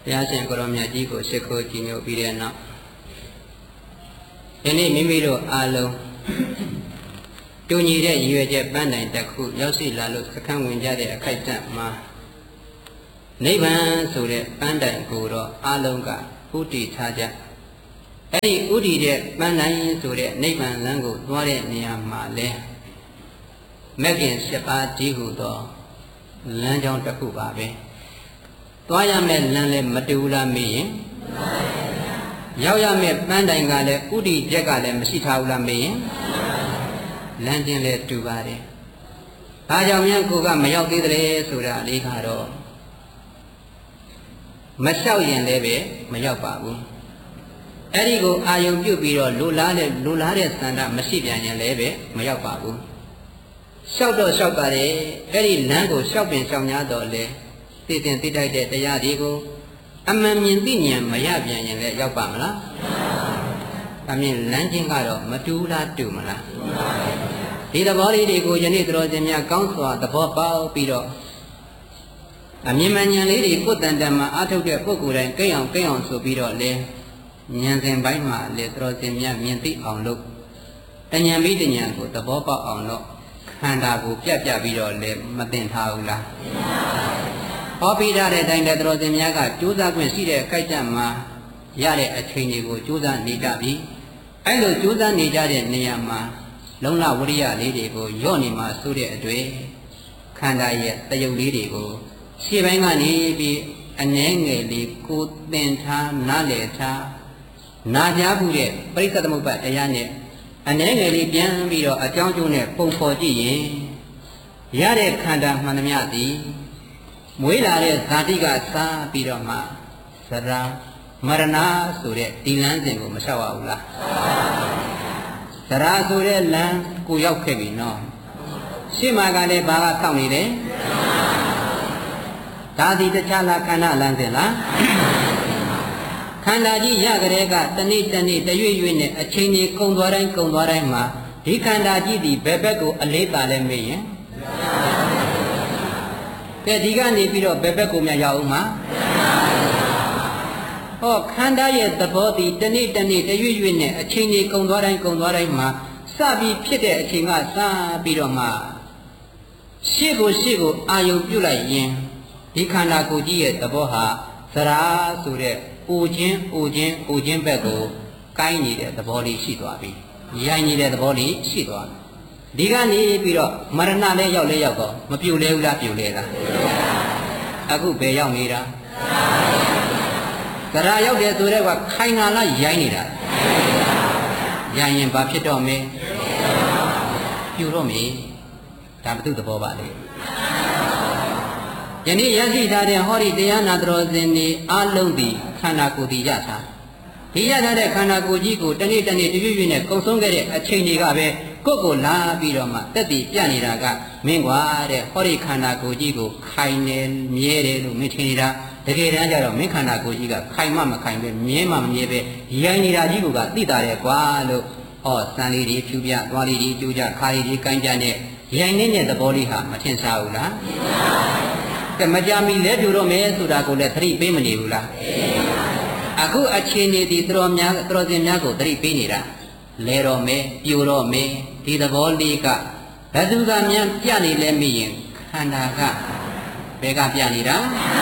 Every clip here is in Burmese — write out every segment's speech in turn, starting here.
ဘုရားရှင်ကိုရောမြတ်ကြီးကိုရှိခိုးကြည်ညိုပြီးတဲ့နောက်ယနေ့မိမိတို့အားလုံးတူညီတဲ့ရည်ရွယ်ချက်ပန်းတိုင်တစ်ခုရောက်ရှိလာလို့စခန်းဝင်ကြတဲ့အခိုက်အတန့်မှာနိဗ္ဗာန်ဆိုတဲ့ပန်းတိုင်ကိုတော့အားလုံးကဥတည်ထားကြအဲ့ဒီဥတည်တဲ့ပန်းတိုင်ဆိုတဲ့နိဗ္ဗာန်လမ်းကိုသွားတဲ့နေရာမှာလဲမဂ်ခင်7ပါးတည်းဟူသောလမ်းကြောင်းတစ်ခုပါပဲသွားရမယ့်လမ်းလည်းမတူလားမေးရင်ရောက်ရမယ့်ပန်းတိုင်ကလည်းဥတည်ချက်ကလည်းမရှိထားဘူးလားမေးရင်လမ်းချင်းလည်းတူပါတယ်။ဘာကြောင့်များကိုကမရောက်သေးတယ်ဆိုတာလေးကတော့မလျှောက်ရင်လည်းပဲမရောက်ပါဘူး။အဲ့ဒီကိုအာယုံပြုတ်ပြီးတော့လိုလားတဲ့စန္ဒမရှိပြန်ရင်လည်းပဲမရောက်ပါဘူး။လျှောက်တော့လျှောက်ပါတယ်အဲ့ဒီလမ်းကိုလျှောက်ပင်လျှောက်냐တော့လေသိတင်သိတိုက်တဲ့တရားတွေကိုအမှန်မြင်သိဉာဏ်မရပြန်ရင်လည်းရောက်ပါမလား။အမြင်လမ်းချင်းကတော့မတူလားတူမလား။ဒီသဘောလေးတွေကိုယနေ့တော်စင်များကောင်းစွာသဘောပေါက်ပြီးတော့အမြင်မှန်ဉာဏ်လေးတွေကိုယ်တန်တန်မှာအားထုတ်တဲ့ပုဂ္ဂိုလ်တိုင်းကိန်းအောင်ဆိုပြီးတော့လေဉာဏ်စဉ်ပိုင်းမှာလေတော်စင်များမြင်သိအောင်လို့တဉာဏ်ပြီးတဉာဏ်ကိုသဘောပေါက်အောင်လို့ခန္ဓာကိုပြပြီးတော့လေမသိထားဘူးလား။ဟောပြီးတဲ့အတိုင်းလည်းတော်စင်များကကြိုးစားခွင့်ရှိတဲ့အခိုက်အတန့်မှာရတဲ့အချိန်တွေကိုကြိုးစားနေကြပြီ။အဲ့လိုကြိုးစားနေကြတဲ့နေရာမှာလုံလဝရိယလေးတွေကိုယော့နေမှာဆိုတဲ့အတွက်ခန္ဓာရဲ့တယုတ်လေးတွေကိုရှေ့ပိုင်းကနေပြီးအနှဲငယ်လေးကိုသင်ထားနားလည်ထားနာကြားမှုတဲ့ပရိစ္ဆေသမုပ္ပါတရားနဲ့အနှဲငယ်လေးပြန်ပြီးတော့အကြောင်းကျိုးနဲ့ပုံဖော်ကြည့်ရင်ရတဲ့ခန္ဓာမှန်သမျှသည်မွေးလာတဲ့ဇာတိကစားပြီးတော့မှသရမရဏဆိုတဲ့ဒီလမ်းစဉ်ကိုမလျှောက်ရဘူးလားသရဆိုတဲ့လမ်းကိုရောက်ခဲ့ပြီနော်ရှေ့မှာကလည်းဘာကတောက်နေတယ်ဒါဒီတခြားလားခန္ဓာလမ်းစဉ်လားခန္ဓာကြီးရကြတဲ့ကတနေ့တနေ့တရွေ့ရွေ့နဲ့အချိန်ကြီးကုံသွားတိုင်းမှာဒီခန္ဓာကြီးဒီဘယ်ဘက်ကိုအလေးပါလဲမေးရင်ကဲဒီကနေပြီးတော့ဘယ်ဘက်ကိုများရောက်ဦးမှာဟောခန္ဓာရဲ့သဘောဒီတနေ့တရွေ့ရွေ့နဲ့အချိန်ကြီးကုံသွားတိုင်းမှာစပြီးဖြစ်တဲ့အချိန်ကစပြီးတော့မှရှေ့ကိုအာယုံပြုတ်လိုက်ရင်ဒီခန္ဓာကိုယ်ကြီးရဲ့သဘောဟာသရာဆိုတဲ့အိုခြင်းဘက်ကိုကိုင်းနေတဲ့သဘောလေးရှိသွားပြီရိုင်းနေတဲ့သဘောလေးရှိသွားပြီဒီကနေပြီးတော့မရဏလည်းရောက်တော့မပြိုလဲဘူးလားပြိုလဲလားအခုဘယ်ရောက်နေတာသရာရောက်တယ်ဆိုတော့ကခိုင်ငါလားရိုင်းနေတာရိုင်းရင်ဘာဖြစ်တော့မလဲပြိုတော့မေဒါဘု து သဘောပါလေယနေ့ရရှိထားတဲ့ဟောဒီတရားနာတော်စဉ်ဒီအလုံးဒီခန္ဓာကိုယ်ဒီရထားဒီရထားတဲ့ခန္ဓာကိုယ်ကြီးကိုတနေ့တရွေ့နဲ့ကုံဆုံးခဲ့တဲ့အချိန်တွေကပဲကိုလာပြီးတော့မှတက်တည်ပြနေတာကမင်းကွာတဲ့ဟောဒီခန္ဓာကိုယ်ကြီးကိုခိုင်နေမြဲတယ်လို့မင်းထင်နေတာတကယ်တမ်းကျတော့မင်းခန္ဓာကိုယ်ကြီးကခိုင်မခိုင်ပဲမြဲမမြဲပဲရိုင်းနေတာကြီးကသိတာတယ်ကွာလို့ဟောစံလေးတွေဖြူပြသွားလေးတွေကျိုးကြခါလေးတွေကိုင်းကြတဲ့ရိုင်းနေတဲ့သဘောလေးဟာမထင်ရှားဘူးလားကဲမကြမီလဲပြိုတော့မယ်ဆိုတာကိုလည်းသတိပေးမနေဘူးလားအခုအချိန်နေဒီတော်စင်များကိုသတိပေးနေတာလဲတော့မယ်ပြိုတော့မယ်ဒီသဘောလေးကဘယ်သူကများပြနေလဲမိရင်ခန္ဓာကဘယ်ကပြနေတာ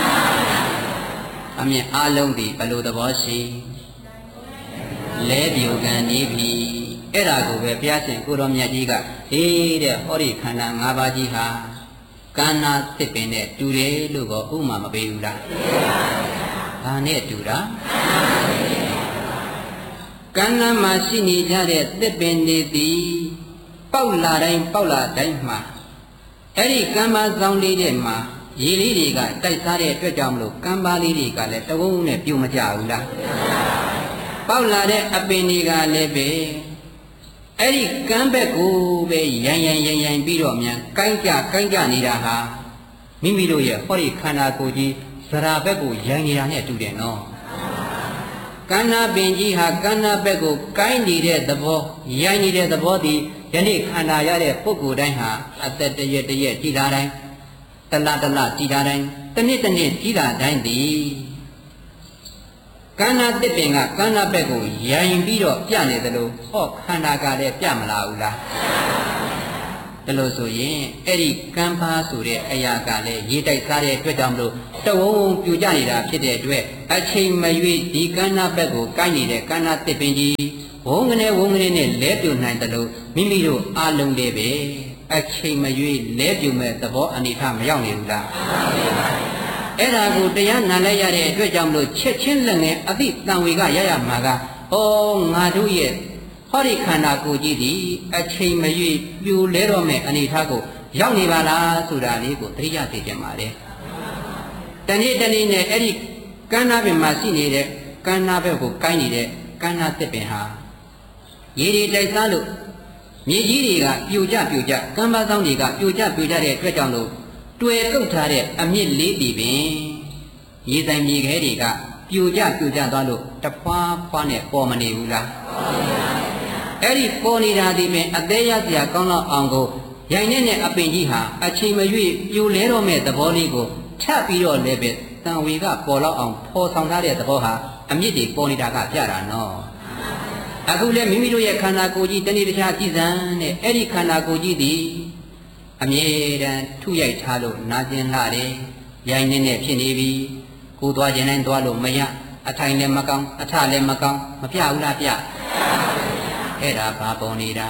အမြင်အလုံးဒီဘယ်လိုသဘောရှိလဲပြိုကန်နေပြီအဲ့ဒါကိုပဲဘုရားရှင်ကိုရောမြတ်ကြီးကဟေးတဲ့ဟောဒီခန္ဓာ၅ပါးကြီးဟာကန္နာသစ်ပင်နဲ့တူတယ်လို့ကောဥမာမပေးဘူးလားဘာနဲ့တူတာကန္နာမှာရှိနေကြတဲ့သစ်ပင်တွေသည်ပေါက်လာတိုင်းမှာအဲ့ဒီကမ္ဘာဆောင်လေးတွေမှာရေလေးတွေကတိုက်စားတဲ့အတွက်ကြောင့်မလို့ကမ္ဘာလေးတွေကလည်းတဝုံနဲ့ပြုံမကြဘူးလားပေါက်လာတဲ့အပင်တွေကလည်းပဲအဲ့ဒီကမ်းဘက်ကိုပဲရိုင်းပြီးတော့မြန်ကိုင်းကြနေတာဟာမိမိတို့ရဲ့ဟောဒီခန္ဓာကိုယ်ကြီးဇရာဘက်ကိုရိုင်းနေတာနဲ့တူတယ်နော်ကန္နာပင်ကြီးဟာကန္နာဘက်ကိုကိုင်းနေတဲ့သဘောရိုင်းနေတဲ့သဘောဒီယနေ့ခန္ဓာရတဲ့ပုဂ္ဂိုလ်တိုင်းဟာအသက်တရက်ကြည်လာတိုင်းတလကြည်လာတိုင်းတနေ့ကြီးလာတိုင်းဒီဇန္နာတစ်ပင်ကကန္နာဘက်ကိုရိုင်ပြီးတော့ပြနေသလိုဟောခန္ဓာကလည်းပြမလာဘူးလားဒါလို့ဆိုရင်အဲ့ဒီကံပါဆိုတဲ့အရာကလည်းရေးတိုက်စားတဲ့အတွက်ကြောင့်မလို့တဝုံဝုံပြူကြနေတာဖြစ်တဲ့အတွက်အချိန်မရွေးဒီကန္နာဘက်ကိုကိုက်နေတဲ့ကန္နာတစ်ပင်ကြီးဝုံကနေနဲ့လဲပြူနိုင်တယ်လို့မိမိတို့အာလုံးလေးပဲအချိန်မရွေးလဲပြူမဲ့သဘောအနေထားမရောက်နေဘူးလားအဲ့ဒါကိုတရားနာလိုက်ရတဲ့အတွက်ကြောင့်မလို့ချက်ချင်းလက်နဲ့အသိတန်ဝေကရရမှာကဩငါတို့ရဲ့ဟောဒီခန္ဓာကိုယ်ကြီးဒီအချိန်မရွေးပြူလဲတော့မဲ့အနေထားကိုရောက်နေပါလားဆိုတာလေးကိုသတိရသိကြပါလေတနေ့နဲ့အဲ့ဒီကန္နာပင်မှာရှိနေတဲ့ကန္နာဘက်ကိုကိုင်းနေတဲ့ကန္နာတစ်ပင်ဟာရေတွေတိုက်စားလို့မြေကြီးတွေကပြိုကျကမ်းပါးဆောင်တွေကပြိုကျတဲ့အတွက်ကြောင့်လို့တွေ့ကုတ်ထားတဲ့အမြင့်လေးပြီပင်ရေဆိုင်မြေခဲတွေကပြိုကျသွားလို့တဖွာဖွာနဲ့ပေါ်မနေဘူးလားအဲ့ဒီပေါ်နေတာဒီပင်အသေးရစရာကောင်းတော့အောင်ကိုရိုင်နဲ့အပင်ကြီးဟာအချိန်မရွေးပြိုလဲတော့မဲ့သဘောလေးကိုချပြီးတော့လည်းပဲတန်ဝေကပေါ်လောက်အောင်ဖော်ဆောင်ထားတဲ့သဘောဟာအမြင့်တွေပေါ်နေတာကပြတာနော်အခုလည်းမိမိတို့ရဲ့ခန္ဓာကိုယ်ကြီးတနေ့တခြားကြည်စံတဲ့အဲ့ဒီခန္ဓာကိုယ်ကြီးသည်အမြဲတမ်းထုရိုက်ထားလို့နာကျင်လာတယ်ရိုင်နေဖြစ်နေပြီကိုယ်သွားခြင်းတိုင်းသွားလို့မရအထိုင်လည်းမကောင်းအထလည်းမကောင်းမပြဘူးလားပြအဲ့ဒါဘာပေါ်နေတာ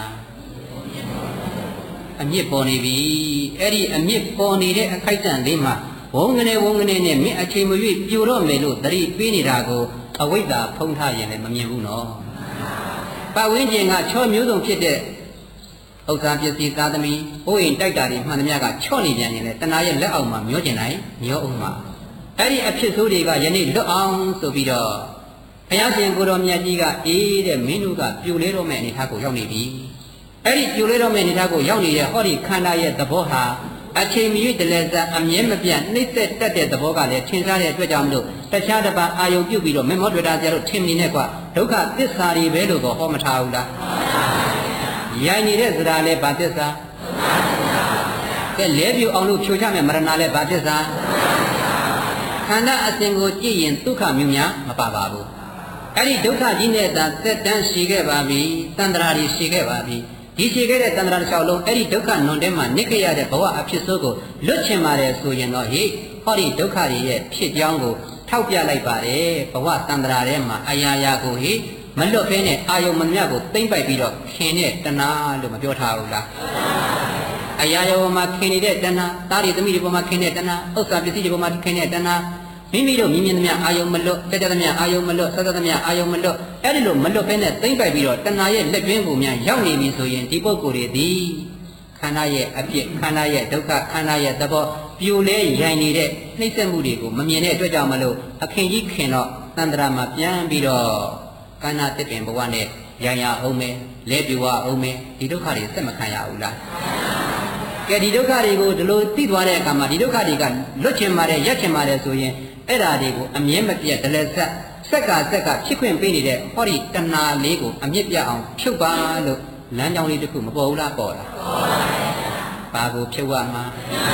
အမြင့်ပေါ်နေပြီအဲ့ဒီအမြင့်ပေါ်နေတဲ့အခိုက်အတန့်လေးမှာဝုံကနေနဲ့မင်းအချိန်မရွေးပြိုတော့မယ်လို့သတိပေးနေတာကိုအဝိဇ္ဇာဖုံးထားရင်လည်းမမြင်ဘူးနော်ပတ်ဝန်းကျင်ကချောမျိုးစုံဖြစ်တဲ့ဥစ္စာပစ္စည်းသားသမီးဟိုးရင်တိုက်တာတွေမှန်သမျှကချော့နေပြန်ရင်လည်းတဏှာရဲ့လက်အောက်မှာမျောကျင်နိုင်မျောအောင်မှာအဲ့ဒီအဖြစ်ဆိုးတွေကယနေ့လွတ်အောင်ဆိုပြီးတော့ဘုရားရှင်ကိုတော်မြတ်ကြီးကအေးတဲ့မင်းတို့ကပြိုလဲတော့မဲ့အနေထားကိုရောက်နေပြီအဲ့ဒီပြိုလဲတော့မဲ့အနေထားကိုရောက်နေတဲ့ဟောဒီခန္ဓာရဲ့သဘောဟာအချိန်မရွေးတလဲစအမြဲမပြတ်နှိမ့်သက်တတ်တဲ့သဘောကလည်းထင်ရှားတဲ့အတွက်ကြောင့်မလို့တခြားတစ်ပါးအာယုံပြုတ်ပြီးတော့မေမောတွေ့တာဆရာတို့ထင်နေနဲ့ကွာဒုက္ခသစ္စာတွေပဲလို့တော့ဟောမထားဘူးလားရိုင်နေတဲ့စရာလည်းဗာသစ္စာကဲလဲပြူအောင်လို့ဖြိုချမဲ့မရဏလည်းဗာသစ္စာခန္ဓာအစဉ်ကိုကြည့်ရင်ဒုက္ခမျိုးများမပါပါဘူးအဲ့ဒီဒုက္ခကြီးနဲ့သာသက်တမ်းရှိခဲ့ပါပြီတန်ត្រာတွေရှိခဲ့ပါပြီဒီရှိခဲ့တဲ့တန်ត្រာတစ်လျှောက်လုံးအဲ့ဒီဒုက္ခနွန်တဲမှာနိခရတဲ့ဘဝအဖြစ်ဆိုးကိုလွတ်ချင်ပါတယ်ဆိုရင်တော့ဟေ့ဟောဒီဒုက္ခတွေရဲ့ဖြစ်ကြောင်းကိုထောက်ပြလိုက်ပါတယ်ဘဝတန်ត្រာထဲမှာအရာရာကိုဟေ့မလွတ်ဖဲနဲ့အာယုံမမြတ်ကိုသိမ့်ပိုက်ပြီးတော့ခင်တဲ့တဏှာလို့မပြောထားဘူးလားအရာရာပေါ်မှာခင်နေတဲ့တဏှာသားတွေသမီးတွေပေါ်မှာခင်တဲ့တဏှာဥစ္စာပစ္စည်းတွေပေါ်မှာခင်တဲ့တဏှာမိမိတို့မြင်သမျှအာယုံမလွတ်ကြကြသမျှအာယုံမလွတ်သသမျှအာယုံမလွတ်အဲ့ဒီလိုမလွတ်ဖဲနဲ့သိမ့်ပိုက်ပြီးတော့တဏှာရဲ့လက်တွင်းကိုများရောက်နေပြီဆိုရင်ဒီပုဂ္ဂိုလ်တွေဒီခန္ဓာရဲ့အပြစ်ခန္ဓာရဲ့ဒုက္ခခန္ဓာရဲ့သဘောပြိုလဲရိုင်နေတဲ့နှိမ့်ဆက်မှုတွေကိုမမြင်တဲ့အတွက်ကြောင့်မလို့အခင်းကြီးခင်တော့တန္တရာမှာပြန်ပြီးတော့ကန္နာတစ်ပင်ဘဝနဲ့ရရအောင်မယ်လဲပြဝအောင်မယ်ဒီဒုက္ခတွေဆက်မခံရဘူးလားကဲဒီဒုက္ခတွေကိုဒီလိုသိသွားတဲ့အခါမှာဒီဒုက္ခတွေကလွတ်ချင်ပါတယ်ရက်ချင်ပါတယ်ဆိုရင်အဲ့ဓာတွေကိုအမြဲမပြတ်တလဲဆက်ကဖြစ်ခွင့်ပေးနေတဲ့ဟောဒီတဏှာလေးကိုအမြင့်ပြတ်အောင်ဖြုတ်ပါလို့လမ်းကြောင်းလေးတစ်ခုမပေါ်ဘူးလားပေါ်လားဘာကိုဖြုတ်ရမှာ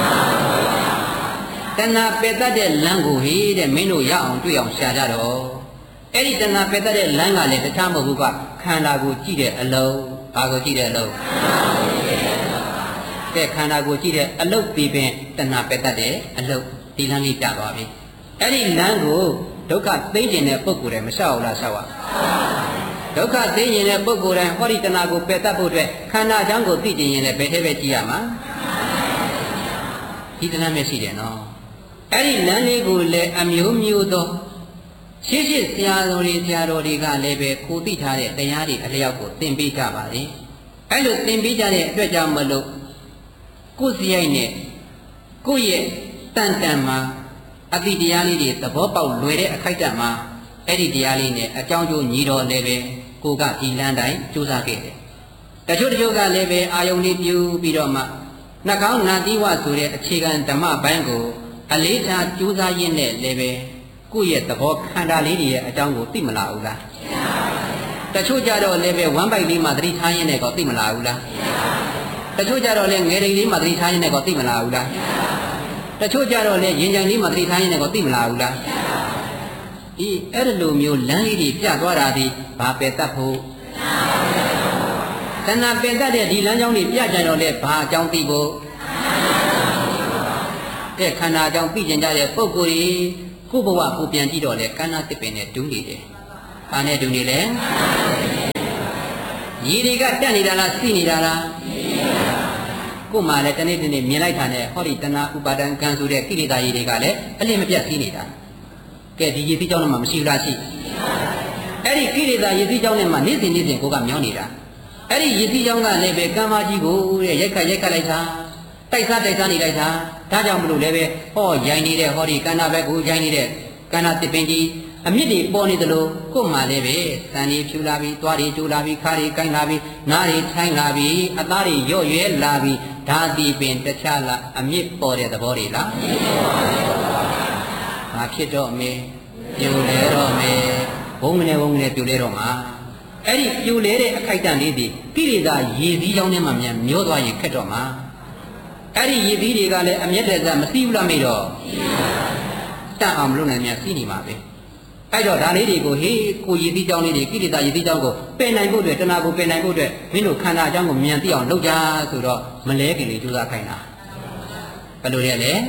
တဏှာပယ်တတ်တဲ့လမ်းကိုဟေးတဲ့မင်းတို့ရအောင်တွေ့အောင်ရှာကြတော့အဲ့ဒီတဏှာပယ်တတ်တဲ့လမ်းကလည်းတခြားမဟုတ်ဘူးကခန္ဓာကိုကြည့်တဲ့အလုံးဘာကိုကြည့်တဲ့အလုံးတဲ့ခန္ဓာကိုကြည့်တဲ့အလုံးပြီးပင်တဏှာပယ်တတ်တဲ့အလုံးဒီလမ်းလေးပြသွားပြီအဲ့ဒီလမ်းကိုဒုက္ခသိကျင်တဲ့ပုဂ္ဂိုလ်တွေမလျှောက်ဘူးလားလျှောက်ပါဒုက္ခသိကျင်တဲ့ပုဂ္ဂိုလ်တိုင်းဟောဒီတဏှာကိုပယ်တတ်ဖို့အတွက်ခန္ဓာအကြောင်းကိုသိကျင်ရင်လည်းဘယ်ထဲပဲကြည့်ရမှာဒီတဏှာမျက်ရှိတယ်နော်အဲ့ဒီလမ်းလေးကိုလည်းအမျိုးမျိုးသောရှေ့ဆရာတော်တွေကလည်းပဲကိုသိထားတဲ့တရားတွေအလျောက်ကိုသင်ပေးကြပါလေအဲ့လိုသင်ပေးကြတဲ့အတွက်ကြောင့်မလို့ကိုယ်စရိုက်နဲ့ကိုယ့်ရဲ့တန်မှာအတိတရားလေးတွေသဘောပေါက်လွယ်တဲ့အခိုက်အတန့်မှာအဲ့ဒီတရားလေးနဲ့အကြောင်းကျိုးညီတော်လည်းပဲကိုကဒီလမ်းတိုင်းကြိုးစားခဲ့တယ်တချို့ကလည်းပဲအာယုန်လေးပြုပြီးတော့မှနှကောင်းနာတိဝဆိုတဲ့အခြေခံဓမ္မပိုင်းကိုအလေးထားကြိုးစားရင်းနဲ့လည်းပဲကိုယ့်ရဲ့သဘောခန္ဓာလေးတွေရဲ့အကြောင်းကိုသိမလားဘူးလားတချို့ကြတော့လည်းပဲဝမ်းပိုက်လေးမှသတိထားရင်းနဲ့ကောသိမလားဘူးလားတချို့ကြတော့လည်းငယ်တိန်လေးမှသတိထားရင်းနဲ့ကောသိမလားဘူးလားတချို့ကြတော့လည်းရင်ကြံလေးမှသတိထားရင်းနဲ့ကောသိမလားဘူးလားဒီအဲ့ဒီလိုမျိုးလမ်းလေးတွေပြသွားတာဒီဘာပယ်တတ်ဖို့တဏှာပယ်တတ်တဲ့ဒီလမ်းကြောင်းတွေပြကြတော့လေဘာအကြောင်းသိဖို့တဲ့ခန္ဓာအကြောင်းသိကျင်ကြတဲ့ပုဂ္ဂိုလ်ကြီးကိုဘဝကိုပြန်ကြည့်တော့လေကန္နာတစ်ပင်နဲ့တူးနေတယ်။ဘာနဲ့တူးနေလဲ။ရည်တွေကတက်နေတာလားစီးနေတာလား။ကို့မှာလည်းတနေ့တနေ့မြင်လိုက်တာနဲ့ဟောဒီတဏှာဥပါဒံကံဆိုတဲ့ကိလေသာရည်တွေကလည်းအလင်းမပြတ်စီးနေတာ။ကဲဒီရည်စည်းကြောင်းနဲ့မှမရှိဘူးလားရှိ။အဲ့ဒီကိလေသာရည်စည်းကြောင်းနဲ့မှနေ့စဉ်ကိုကမြောင်းနေတာ။အဲ့ဒီရည်စည်းကြောင်းကလည်းပဲကံမကြီးကိုတဲ့ရိုက်ခတ်လိုက်တာ။တိုက်စားနေလိုက်တာဒါကြောင့်မလို့လည်းပဲဟောရိုင်းနေတဲ့ဟောဒီကန္နာဘက်ကိုရိုင်းနေတဲ့ကန္နာတစ်ပင်ကြီးအမြင့်တွေပေါ်နေသလိုကို့မှာလည်းပဲစံတွေဖြူလာပြီးသွားတွေကျိုးလာပြီးခါတွေကိုင်းလာပြီးနားတွေထိုင်းလာပြီးအသားတွေရော့ရွဲလာပြီးဓာတိပင်တခြားလားအမြင့်ပေါ်တဲ့သဘောတွေလားမဖြစ်တော့မေပြိုလဲတော့မေဘုံငနဲ့ပြိုလဲတော့မှာအဲ့ဒီပြိုလဲတဲ့အခိုက်အတန့်လေးတွေကိလေသာရည်စည်းကြောင်းထဲမှာမြန်မျောသွားရင်ခက်တော့မှာအဲ့ဒီရည်သီးတွေကလည်းအမျက်တဲ့စားမသိဘူးလားမေတော့တတ်အောင်မလုပ်နိုင်မြန်စီးနေမှာပဲအဲ့တော့ဒါလေးတွေကိုဟေးကိုရည်သီးကြောင်းလေးတွေကိလေသာရည်သီးကြောင်းကိုပယ်နိုင်ဖို့အတွက်တဏှာကိုပယ်နိုင်ဖို့အတွက်မင်းတို့ခန္ဓာအကြောင်းကိုမြန်သိအောင်လုပ်ကြဆိုတော့မလဲခင်လေးကြိုးစားခိုင်းတာဘယ်လိုလဲလဲ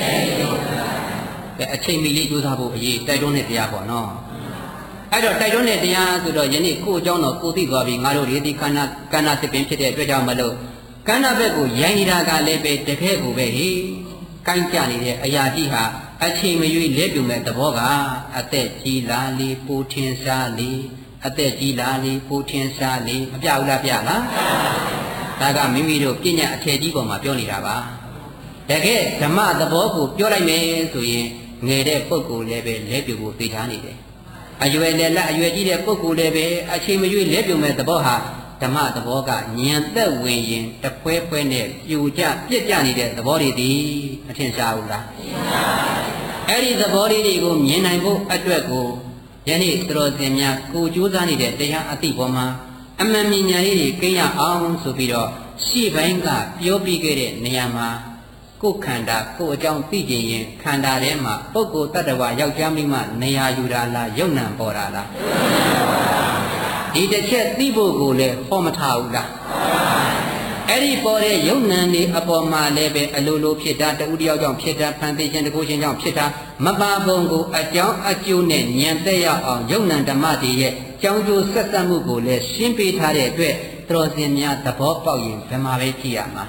အချိန်မီလေးကြိုးစားဖို့အရေးတိုက်တွန်းတဲ့တရားပေါ့နော်အဲ့တော့တိုက်တွန်းတဲ့တရားဆိုတော့ယနေ့ကိုအကြောင်းတော့ကိုသိသွားပြီငါတို့ဒီခန္ဓာတစ်ပင်ဖြစ်တဲ့အတွက်ကြောင့်မလို့ကန္နာဘက်ကိုရိုင်းနေတာကလည်းပဲတကယ်ကိုပဲဟေးကိုင်းကြနေတဲ့အရာကြီးဟာအချိန်မရွေးလဲပြုံမဲ့သဘောကအသက်ကြီးလာလေပူထင်ရှားလေအသက်ကြီးလာလေပူထင်ရှားလေမပြဘူးလားပြလားဒါကမိမိတို့ပညာအထည်ကြီးပေါ်မှာပြောနေတာပါတကယ်ဓမ္မသဘောကိုပြောလိုက်မယ်ဆိုရင်ငယ်တဲ့ပုဂ္ဂိုလ်လည်းပဲလဲပြုံဖို့သိထားနေတယ်အရွယ်လည်းလက်အရွယ်ကြီးတဲ့ပုဂ္ဂိုလ်လည်းပဲအချိန်မရွေးလဲပြုံမဲ့သဘောဟာဓမ္မသဘောကဉာဏ်သက်ဝင်ရင်တဖွဲနဲ့ပြူကြပြစ်ကြနေတဲ့သဘောတွေဒီမထင်ရှားဘူးလားအဲ့ဒီသဘောတွေကိုမြင်နိုင်ဖို့အတွက်ကိုယနေ့သတော်စင်များကိုကြိုးစားနေတဲ့တရားအသိပေါ်မှာအမှန်မြင်ညာလေးတွေကိန်းရအောင်ဆိုပြီးတော့ရှေ့ပိုင်းကပြောပြီးခဲ့တဲ့နေရာမှာကိုယ်ခန္ဓာကိုယ်အကြောင်းသိကျင်ရင်ခန္ဓာထဲမှာပုဂ္ဂိုလ်တ attva ယောက်ျားမိန်းမနေရာယူတာလားယုံနံပေါ်တာလားဒီတစ်ချက်သိဖို့ကိုလည်းဟောမထားဘူးလားအဲ့ဒီပေါ်တဲ့ယုံနံနေအပေါ်မှာလည်းပဲအလိုလိုဖြစ်တာတူတယောက်ကြောင့်ဖြစ်တာဖန်သိခြင်းတကူခြင်းကြောင့်ဖြစ်တာမပါပုံကိုအကြောင်းအကျိုးနဲ့ဉာဏ်သက်ရောက်အောင်ယုံနံဓမ္မတွေရဲ့ကြောင်းကျိုးဆက်ဆက်မှုကိုလည်းရှင်းပေးထားတဲ့အတွက်သတော်စင်များသဘောပေါက်ရင်ဘယ်မှာပဲကြည့်ရမှာ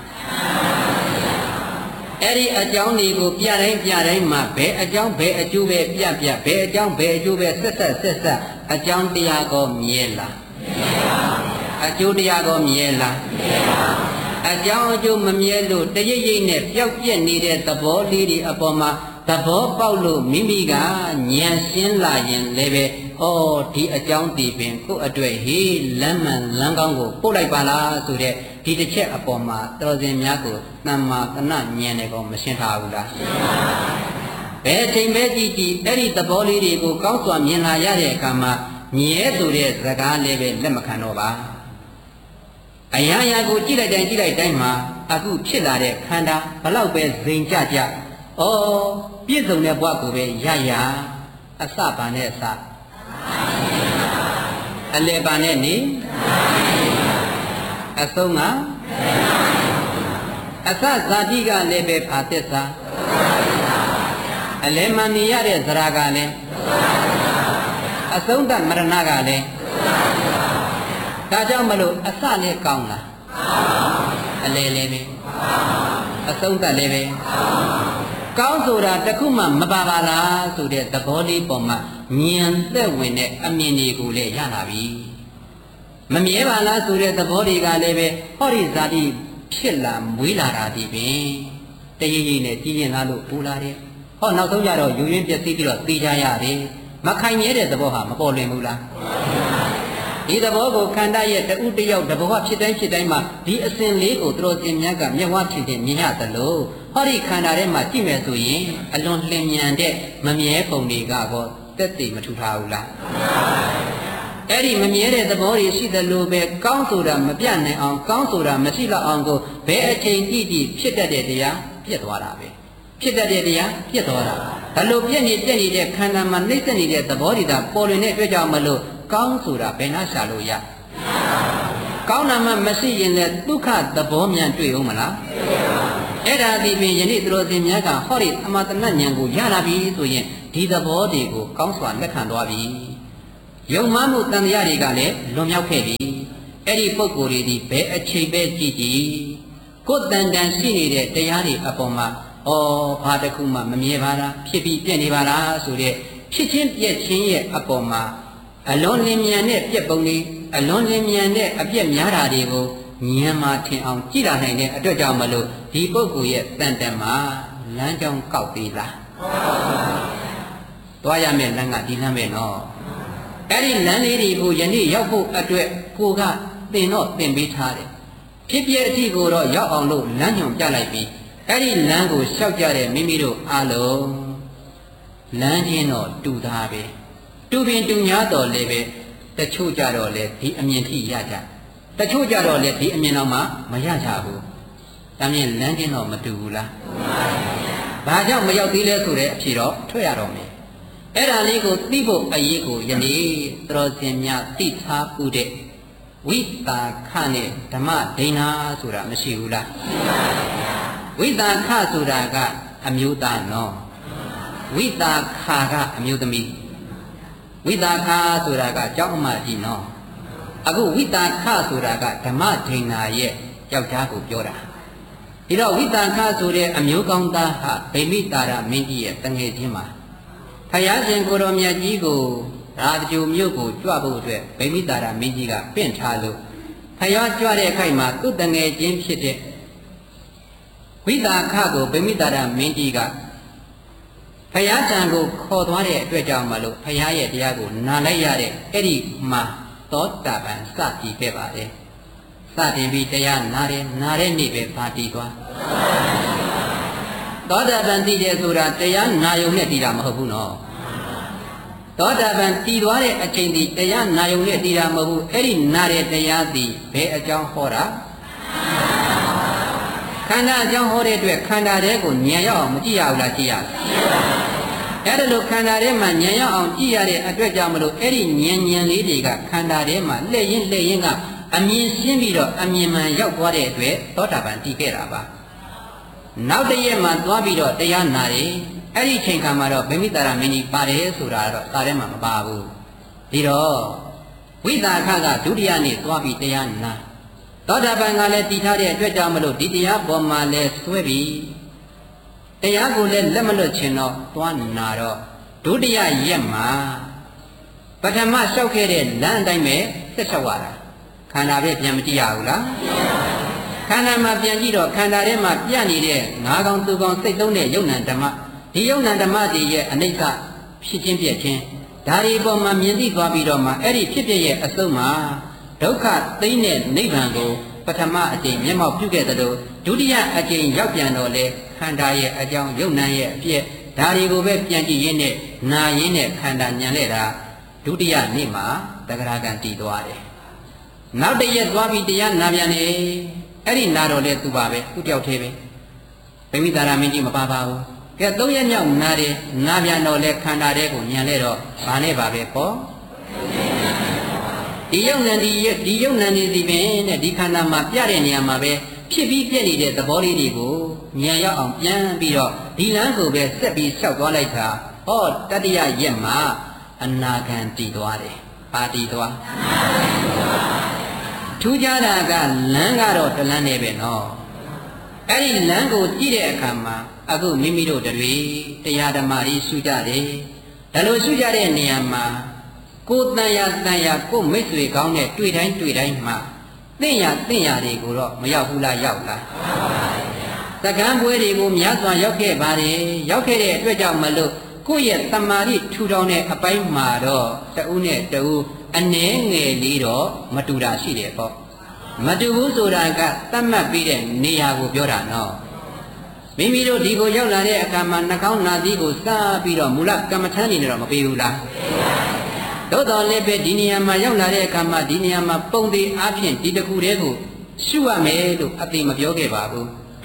အဲ့ဒီအကြောင်းတွေကိုပြတိုင်းမှာဘယ်အကြောင်းဘယ်အကျိုးပဲပြဘယ်အကြောင်းဘယ်အကျိုးပဲဆက်အကြောင်းတရားကိုမြဲလားအကျိုးတရားကိုမြဲလားအကြောင်းအကျိုးမမြဲလို့တရိပ်နဲ့ပျောက်ပြက်နေတဲ့သဘောလေးတွေအပေါ်မှာသဘောပေါက်လို့မိမိကဉာဏ်ရှင်းလာရင်လည်းပဲဩဒီအကြောင်းဒီပင်ကိုယ့်အတွက်ဟေးလမ်းမှန်လမ်းကောင်းကိုပို့လိုက်ပါလားဆိုတဲ့ဒီတစ်ချက်အပေါ်မှာတော်စင်များကိုတမ္မာကဏဉာဏ်နဲ့ကောမရှင်းထားဘူးလားဘယ်အချိန်ပဲကြည့်အဲ့ဒီသဘောလေးတွေကိုကောင်းစွာမြင်လာရတဲ့အခါမှာမြဲဆိုတဲ့စကားလည်းပဲလက်မခံတော့ပါအရာရာကိုကြည့်လိုက်တိုင်းမှာအခုဖြစ်လာတဲ့ခန္ဓာဘလောက်ပဲဇိမ်ကြဩပြည့်စုံတဲ့ဘဝကိုပဲရအစပါနဲ့အစအလယ်ပါနဲ့နေအဆုံးကအစဇာတိကလည်းပဲဖာသစ္စာအလယ်မှာနေရတဲ့ဇရာကလည်းအဆုံးတမရဏကလည်းဒါကြောင့်မလို့အစလည်းကောင်းလားအလယ်လည်းပဲအဆုံးတလည်းပဲကောင်းဆိုတာတခုမှမပါပါလားဆိုတဲ့သဘောလေးပေါ်မှာဉာဏ်သက်ဝင်တဲ့အမြင်တွေကိုလည်းရလာပြီမမြဲပါလားဆိုတဲ့သဘောတွေကလည်းပဲဟောဒီဇာတိဖြစ်လာမွေးလာတာဒီပင်တရရိပ်နဲ့ကြီးရင်လားလို့ပူလာတယ်ဟောနောက်ဆုံးကြတော့ယူရင်းပြည့်စည်ပြီးတော့သိကြရတယ်မခိုင်မြဲတဲ့သဘောဟာမပေါ်လွင်ဘူးလားဒီသဘောကိုခန္ဓာရဲ့တူတယောက်တဘောဖြစ်တိုင်းမှာဒီအစဉ်လေးကိုသူတို့ရှင်မြတ်ကမျက်ဝါးဖြစ်တဲ့မြင်ရသလိုဟောဒီခန္ဓာထဲမှာကြည့်မယ်ဆိုရင်အလွန်လျင်မြန်တဲ့မမြဲပုံတွေကတော့တက်တည်မထူထားဘူးလားအဲ့ဒီမမြဲတဲ့သဘောတွေရှိသလိုပဲကောင်းဆိုတာမပြတ်နိုင်အောင်ကောင်းဆိုတာမရှိတော့အောင်ကိုဘယ်အချိန်ကြည့်ဖြစ်တတ်တဲ့တရားပြတ်သွားတာပဲဖြစ်တတ်တဲ့တရားပြတ်သွားတာဒါလိုပြည့်နေတဲ့ခန္ဓာမှာနှိမ့်ဆက်နေတဲ့သဘောတည်တာပေါ်လွင်တဲ့အတွက်ကြောင့်မလို့ကောင်းဆိုတာဘယ်နှရှာလို့ရကောင်းတာမှမရှိရင်လည်းဒုက္ခသဘောမြန်တွေ့ဦးမလားအဲ့ဒါဒီပင်ယနေ့သူတော်စင်များကဟောဒီအမတနဉာဏ်ကိုရလာပြီဆိုရင်ဒီသဘောတွေကိုကောင်းစွာလက်ခံသွားပြီယုံမှမှုတန်တရားတွေကလည်းလွန်မြောက်ခဲ့ပြီအဲ့ဒီပုံကိုယ်တွေဒီဘယ်အချိန်ပဲကြည့်ကြည့်ကိုယ်တန်တန်ရှိနေတဲ့တရားတွေအပေါ်မှာဩဘာတစ်ခုမှမမြဲပါလားဖြစ်ပြီးပြည့်နေပါလားဆိုတဲ့ဖြစ်ချင်းပြည့်ချင်းရဲ့အပေါ်မှာအလွန်လင်းမြန်တဲ့ပြက်ပုံတွေအလွန်လင်းမြန်တဲ့အပြက်များတာတွေကိုဉာဏ်မှာထင်အောင်ကြည့်လာနိုင်တဲ့အတွက်ကြောင့်မလို့ဒီပုဂ္ဂိုလ်ရဲ့တန်တန်မှာလမ်းကြောင်းကောက်သေးလားသွားရမယ့်လမ်းကဒီလမ်းပဲနော်အဲ့ဒီလမ်းလေးတွေကိုယနေ့ရောက်ဖို့အတွက်ကိုကသင်တော့သင်ပေးထားတယ်ဖြစ်ပြအထိကိုတော့ရောက်အောင်လို့လမ်းညွှန်ပြလိုက်ပြီးအဲ့ဒီလမ်းကိုလျှောက်ကြတဲ့မိမိတို့အားလုံးလမ်းချင်းတော့တူသားပဲတူပင်တူညာတော်လည်းပဲတချို့ကြတော့လေဒီအမြင်ထိရကြတချို့ကြတော့လေဒီအမြင်တော့မှမရကြဘူးဒါမြင်လမ်းချင်းတော့မတူဘူးလားဘာကြောင့်မရောက်သေးလဲဆိုတဲ့အဖြေတော့ထွက်ရတော့မယ်အဲ့ဒါလေးကိုသိဖို့အရေးကိုယနေ့သတော်စင်များသိထားဥတဲ့ဝိတာခနဲ့ဓမ္မဒိဏဆိုတာမရှိဘူးလားဝိတာခဆိုတာကအမျိုးသားနော်ဝိတာခကအမျိုးသမီးဝိတာခဆိုတာကကျောင်းအမကြီးနော်အခုဝိတာခဆိုတာကဓမ္မဒိဏရဲ့ယောက်ျားကိုပြောတာဒီတော့ဝိတာခဆိုတဲ့အမျိုးကောင်းသားဟာဗိမိတာရမင်းကြီးရဲ့တငယ်ချင်းမှာဖယားရှင်ကိုတော်မြတ်ကြီးကိုရာဇဂိုမြို့ကိုကြွဖို့အတွက်ဗိမိတာရမင်းကြီးကပင့်ထားလို့ဖယားကြွတဲ့အခိုက်မှာသူ့တငယ်ချင်းဖြစ်တဲ့ဝိတာခကိုဗိမိတာရမင်းကြီးကဖယားတန်ကိုခေါ်သွားတဲ့အတွက်ကြောင့်မလို့ဖယားရဲ့တရားကိုနာလိုက်ရတဲ့အဲ့ဒီမှာသောတာပန်စတည်ခဲ့ပါတယ်စတင်ပြီးတရားနာတဲ့နေ့ပဲပါတည်သွားသောတာပန်တည်တယ်ဆိုတာတရားနာယုံနဲ့တည်တာမဟုတ်ဘူးနော်သောတာပန်တည်သွားတဲ့အချိန်ဒီတရားနာယုံနဲ့တည်တာမဟုတ်ဘူးအဲ့ဒီနာတဲ့တရားသည်ဘယ်အကြောင်းဟောတာခန္ဓာအကြောင်းဟောတဲ့အတွက်ခန္ဓာတဲကိုဉာဏ်ရောက်အောင်မကြည့်ရဘူးလားကြည့်ရအဲ့ဒါလို့ခန္ဓာထဲမှာဉာဏ်ရောက်အောင်ကြည့်ရတဲ့အတွက်ကြောင့်မလို့အဲ့ဒီဉာဏ်လေးတွေကခန္ဓာထဲမှာလှည့်ရင်ကအမြင်ရှင်းပြီးတော့အမြင်မှန်ရောက်သွားတဲ့အတွက်သောတာပန်တည်ခဲ့တာပါနောက်တရက်မှသွားပြီးတော့တရားနာတယ်အဲ့ဒီချိန်ခါမှာတော့ဗိမိတာရမင်းကြီးပါတယ်ဆိုတာတော့သာထဲမှာမပါဘူးဒီတော့ဝိတာခကဒုတိယနေ့သွားပြီးတရားနာသောတာပန်ကလည်းတည်ထားတဲ့အတွက်ကြောင့်မလို့ဒီတရားပေါ်မှာလဲဆွဲပြီးတရားကိုလည်းလက်မလွတ်ချင်တော့သွားနာတော့ဒုတိယရက်မှာပထမလျှောက်ခဲ့တဲ့လမ်းအတိုင်းပဲဆက်လျှောက်ရတာခန္ဓာပဲပြန်မကြည့်ရဘူးလားခန္ဓာမှာပြန်ကြည့်တော့ခန္ဓာထဲမှာပြနေတဲ့ငါးကောင်သူကောင်စိတ်သုံးတဲ့ယုံ nant ဓမ္မဒီယုံ nant ဓမ္မတွေရဲ့အနိစ္စဖြစ်ချင်းပြည့်ချင်းဒါဒီပေါ်မှာမြင်သိသွားပြီးတော့မှအဲ့ဒီဖြစ်ပြရဲ့အဆုံးမှာဒုက္ခသိမ့်တဲ့နိဗ္ဗာန်ကိုပထမအကျင့်မျက်မှောက်ပြုခဲ့သလိုဒုတိယအကျင့်ရောက်ပြန်တော့လေခန္ဓာရဲ့အကြောင်းယုံ nant ရဲ့အပြည့်ဒါတွေကိုပဲပြန်ကြည့်ရင်းနဲ့နာရင်းနဲ့ခန္ဓာညံလဲတာဒုတိယနေ့မှာတဂရကံတည်သွားတယ်နောက်တရက်သွားပြီးတရားနာပြန်နေအဲ့ဒီနာတော်လေသူပါပဲသူတယောက်သေးပဲဗိမိတာရမင်းကြီးမပါပါဘူးကဲ၃ရက်မြောက်နာတယ်နာပြန်တော့လေခန္ဓာတဲ့ကိုညံလဲတော့ဘာနဲ့ပါပဲပေါ့ဒီယုံ nant ဒီယုံ nant ဒီပင်တဲ့ဒီခန္ဓာမှာပြတဲ့နေရာမှာပဲဖြစ်ပြီးပြည့်နေတဲ့သဘောလေးတွေကိုဉာဏ်ရောက်အောင်ပြန်ပြီးတော့ဒီလမ်းကိုပဲဆက်ပြီးလျှောက်သွားလိုက်တာဟောတတိယရက်မှာအနာဂံတည်သွားတယ်ပါတည်သွားထူးခြားတာကလမ်းကတော့တလမ်းနဲ့ပဲနော်အဲ့ဒီလမ်းကိုကြည့်တဲ့အခါမှာအခုမိမိတို့တွေတရားဓမ္မကြီးရှုကြတယ်ဒါလို့ရှုကြတဲ့နေရာမှာကိုယ်တန်ရာကိုမိတ်ဆွေကောင်းနဲ့တွေ့တိုင်းမှာသင်ရတွေကိုတော့မရောက်ဘူးလားရောက်လားသကံပွဲတွေကိုများစွာရောက်ခဲ့ပါတယ်ရောက်ခဲ့တဲ့အတွက်ကြောင့်မလို့ကိုယ့်ရဲ့တမာတိထူထောင်တဲ့အပိုင်းမှာတော့တဦးနဲ့တဦးအနည်းငယ်လေးတော့မတူတာရှိတယ်ပေါ့မတူဘူးဆိုတာကသတ်မှတ်ပြီးတဲ့နေရာကိုပြောတာနော်မိမိတို့ဒီကိုရောက်လာတဲ့အခါမှာနှာခေါင်းနာသီးကိုစားပြီးတော့မူလကမ္မထမ်းနေတော့မပေးဘူးလားသို့တော်လည်းပဲဒီနေရာမှာရောက်လာတဲ့အခါမှာဒီနေရာမှာပုံသေးအားဖြင့်ဒီတစ်ခုတည်းကိုရှုရမယ်လို့အသိမပြောခဲ့ပါဘူး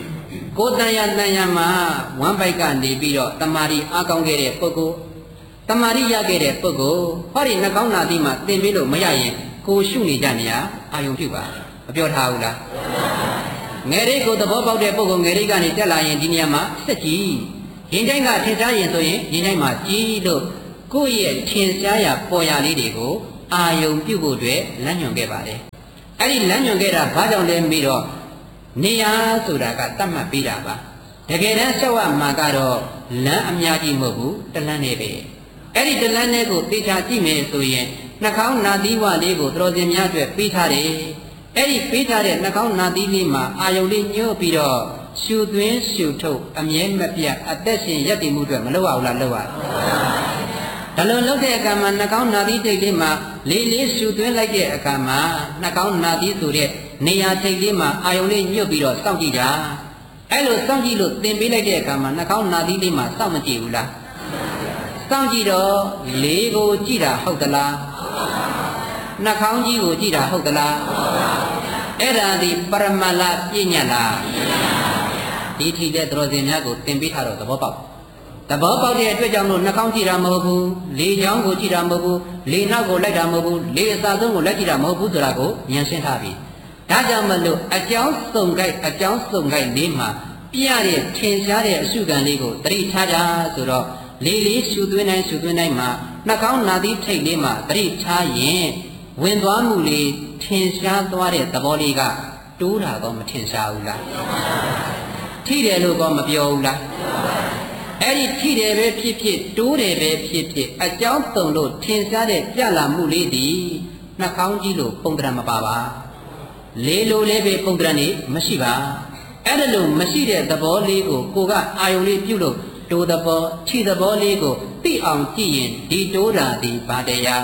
ကိုယ်တန်ရမှာဝမ်းပိုက်ကနေပြီးတော့တမာရီအားကောင်းခဲ့တဲ့ပုဂ္ဂိုလ်တမာရီရခဲ့တဲ့ပုဂ္ဂိုလ်ဟောဒီနှကောင်းနာသီးမှာသင်ပေးလို့မရရင်ကိုရှုနေကြနေရအာယုံပြုပါမပြောထားဘူးလားငယ်လေးကိုသဘောပေါက်တဲ့ပုဂ္ဂိုလ်ငယ်လေးကနေတက်လာရင်ဒီနေရာမှာစက်ကြီးရင်တိုင်းကထင်ရှားရင်ဆိုရင်ရင်တိုင်းမှာကြီးလို့ကိုယ့်ရဲ့ထင်ရှားရာပေါ်ရာလေးတွေကိုအာယုံပြုဖို့အတွက်လမ်းညွှန်ခဲ့ပါတယ်အဲ့ဒီလမ်းညွှန်ခဲ့တာဘာကြောင့်လဲပြီးတော့နေရာဆိုတာကတတ်မှတ်ပေးတာပါတကယ်တမ်းလျှောက်ရမှာကတော့လမ်းအများကြီးမဟုတ်ဘူးတလန်းနဲ့ပဲအဲ့ဒီတလန်းနဲ့ကိုသိချာကြည့်မယ်ဆိုရင်နှာခေါင်းနာသီးဝလေးကိုတော်စင်များအတွက်ပေးထားတယ်အဲ့ဒီပေးထားတဲ့နှာခေါင်းနာသီးလေးမှာအာယုံလေးညှို့ပြီးတော့ရှူသွင်းရှူထုတ်အမြဲမပြတ်အသက်ရှင်ရပ်တည်မှုအတွက်မလုပ်ရဘူးလားလုပ်ရဒါလိုလုပ်တဲ့အခါမှာနှာခေါင်းနာသီးထိတ်လေးမှာလေးရှူသွင်းလိုက်တဲ့အခါမှာနှာခေါင်းနာသီးဆိုတဲ့နေရာထိတ်လေးမှာအာယုံလေးညှို့ပြီးတော့စောင့်ကြည့်ကြအဲ့လိုစောင့်ကြည့်လို့သင်ပေးလိုက်တဲ့အခါမှာနှာခေါင်းနာသီးလေးမှာစောင့်မကြည့်ဘူးလားစောင့်ကြည့်တော့လေးကိုကြည့်တာဟုတ်သလားနှာခေါင်းကြီးကိုကြည့်တာဟုတ်သလားအဲ့ဒါဒီပရမလပြည့်ညတ်လားဒီထီတဲ့တော်စင်များကိုသင်ပေးထားတော့သဘောပေါက်တဲ့အတွက်ကြောင့်လို့နှာခေါင်းကြည့်တာမဟုတ်ဘူးလေချောင်းကိုကြည့်တာမဟုတ်ဘူးလေနောက်ကိုလိုက်တာမဟုတ်ဘူးလေအစာဆုံးကိုလိုက်ကြည့်တာမဟုတ်ဘူးဆိုတာကိုဉာဏ်ရှင်းထားပြီဒါကြောင့်မလို့အကြောင်းစုံကြိုက်လေးမှာပြရတဲ့ထင်ရှားတဲ့အရှုခံလေးကိုသတိထားကြဆိုတော့လေးရှူသွင်းတိုင်းမှာနှာခေါင်းနာသီးထိတ်လေးမှာသတိထားရင်ဝင်သွားမှုလေးထင်ရှားသွားတဲ့သဘောလေးကတိုးတာတော့မထင်ရှားဘူးလားထိတယ်လို့ကောမပြောဘူးလားအဲ့ဒီထိတယ်ပဲဖြစ်ဖြစ်တိုးတယ်ပဲဖြစ်ဖြစ်အကြောင်းစုံလို့ထင်ရှားတဲ့ကြလာမှုလေးဒီနှာခေါင်းကြီးလို့ပုံတရမပါပါလေးလိုလေးပဲပုံတရနေမရှိပါအဲ့ဒါလို့မရှိတဲ့သဘောလေးကိုကအာယုံလေးပြုလို့တိုးသဘောထိသဘောလေးကိုသိအောင်ကြည့်ရင်ဒီတိုးတာဒီဘာတရား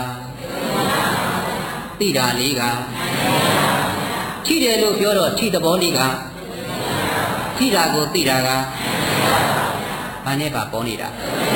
သိတာလေးကထိတယ်လို့ပြောတော့ထိသဘောလေးကထိတာကိုသိတာကဘာနဲ့ပါပေါ်နေတာ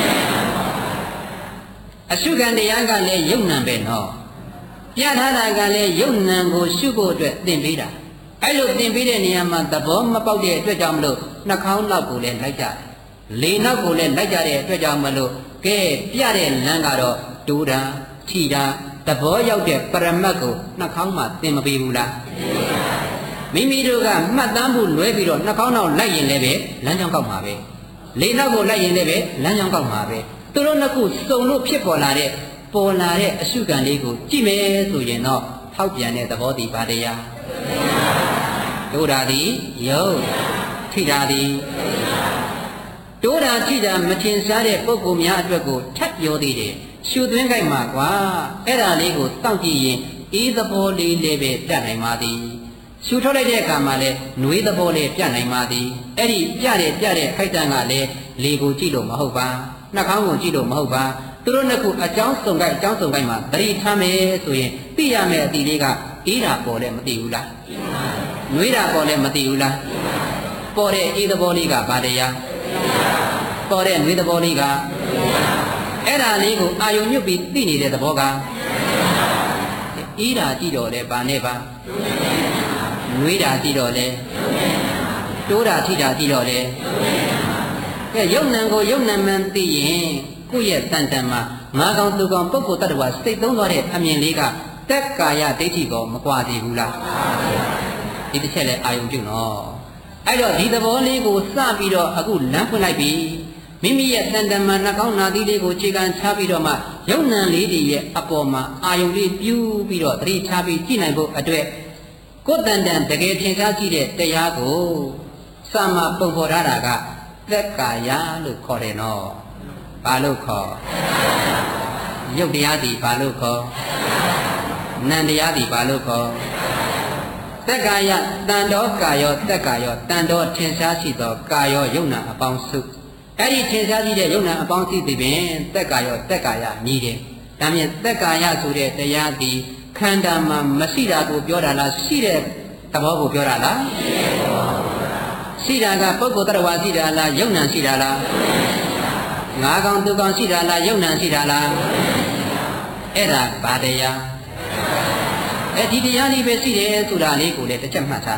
အရှုခံတရားကလည်းယုံနံပဲနော်ပြထားတာကလည်းယုံနံကိုရှုဖို့အတွက်သင်ပေးတာအဲ့လိုသင်ပေးတဲ့နေရာမှာသဘောမပေါက်တဲ့အတွက်ကြောင့်မလို့နှာခေါင်းနောက်ကိုလည်းလိုက်ကြတယ်လေနောက်ကိုလည်းလိုက်ကြတဲ့အတွက်ကြောင့်မလို့ကဲပြတဲ့လမ်းကတော့တိုးတာထိတာသဘောရောက်တဲ့ပရမတ်ကိုနှာခေါင်းမှာသင်မပေးဘူးလားမိမိတို့ကမှတ်တမ်းမှုလွဲပြီးတော့နှာခေါင်းနောက်လိုက်ရင်လည်းပဲလမ်းကြောင်းကောက်မှာပဲလေနောက်ကိုလိုက်ရင်လည်းပဲလမ်းကြောင်းကောက်မှာပဲသူတို့နှစ်ခုစုံလို့ဖြစ်ပေါ်လာတဲ့အရှုခံလေးကိုကြည့်မယ်ဆိုရင်တော့ထောက်ပြန်တဲ့သဘောတည်ပါတရားတိုးတာသည်ယုတ်ထိတာသည်တိုးတာထိတာမထင်ရှားတဲ့ပုဂ္ဂိုလ်များအတွက်ကိုထပ်ပြောသေးတယ်ရှုသွင်းကြိုက်မှာကွာအဲ့ဒါလေးကိုစောင့်ကြည့်ရင်အေးသဘောလေးလည်းပဲပြတ်နိုင်ပါသည်ရှုထုတ်လိုက်တဲ့အခါမှာလည်းနှွေးသဘောလေးပြတ်နိုင်ပါသည်အဲ့ဒီပြတဲ့ခိုက်တန်ကလည်းလေကိုကြည့်လို့မဟုတ်ပါနှာခေါင်းကိုကြည့်လို့မဟုတ်ပါသူတို့နှစ်ခုအကြောင်းစုံကြိုက်မှာသတိထားမယ်ဆိုရင်သိရမယ့်အတိလေးကအေးတာပေါ်လည်းမသိဘူးလားနှွေးတာပေါ်လည်းမသိဘူးလားပေါ်တဲ့အေးသဘောလေးကဘာတရားပေါ်တဲ့နှွေးသဘောလေးကအဲ့ဒါလေးကိုအာယုံညွတ်ပြီးသိနေတဲ့သဘောကအေးတာကြည့်တော့လေဘာနဲ့ပါနှွေးတာကြည့်တော့လေတိုးတာထိတာကြည့်တော့လေကဲယုံနံကိုယုံနံမှန်သိရင်ကိုယ့်ရဲ့တန်တန်မှာငါကောင်သူကောင်ပုဂ္ဂိုလ်တ attva စိတ်သုံးသွားတဲ့အမြင်လေးကတက်ကာယဒိဋ္ဌိကောမကွာသေးဘူးလားဒီတစ်ချက်လဲအာယုံပြုနော်အဲ့တော့ဒီသဘောလေးကိုစပြီးတော့အခုလမ်းဖွင့်လိုက်ပြီမိမိရဲ့တန်တန်မှာနှာခေါင်းနာသီးလေးကိုခြေခံချပြီးတော့မှယုံနံလေးတွေရဲ့အပေါ်မှာအာယုံလေးပြူးပြီးတော့သတိထားပြီးကြည့်နိုင်ဖို့အတွက်ကိုယ်တန်တန်တကယ်ထင်ရှားကြည့်တဲ့တရားကိုစာမပုံဖော်ထားတာကသက်ကာယလို့ခေါ်တယ်နော်ဘာလို့ခေါ်ယုတ်တရားဒီဘာလို့ခေါ်နံတရားဒီဘာလို့ခေါ်သက်ကာယတန်တော်ကာယောသက်ကာယောတန်တော်ထင်ရှားရှိသောကာယောယုံနာအပေါင်းစုအဲ့ဒီထင်ရှားရှိတဲ့ယုံနာအပေါင်းစုသည်ပင်သက်ကာယောသက်ကာယမြည်တယ်ဒါမြင်သက်ကာယဆိုတဲ့တရားဒီခန္ဓာမှာမရှိတာကိုပြောတာလားရှိတဲ့သဘောကိုပြောတာလားရှိတာကပုဂ္ဂိုလ်တ attva ရှိတာလားယုံနာရှိတာလားငါကောင်သူကောင်ရှိတာလားယုံနာရှိတာလားအဲ့ဒါဘာတရားဒီတရားလေးပဲရှိတယ်ဆိုတာလေးကိုလည်းတစ်ချက်မှတ်ထား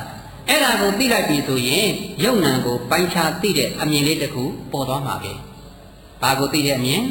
အဲ့ဒါကိုသိလိုက်ပြီဆိုရင်ယုံ nant ကိုပိုင်းခြားသိတဲ့အမြင်လေးတစ်ခုပေါ်သွားမှာပဲဘာကိုသိတဲ့အမြင်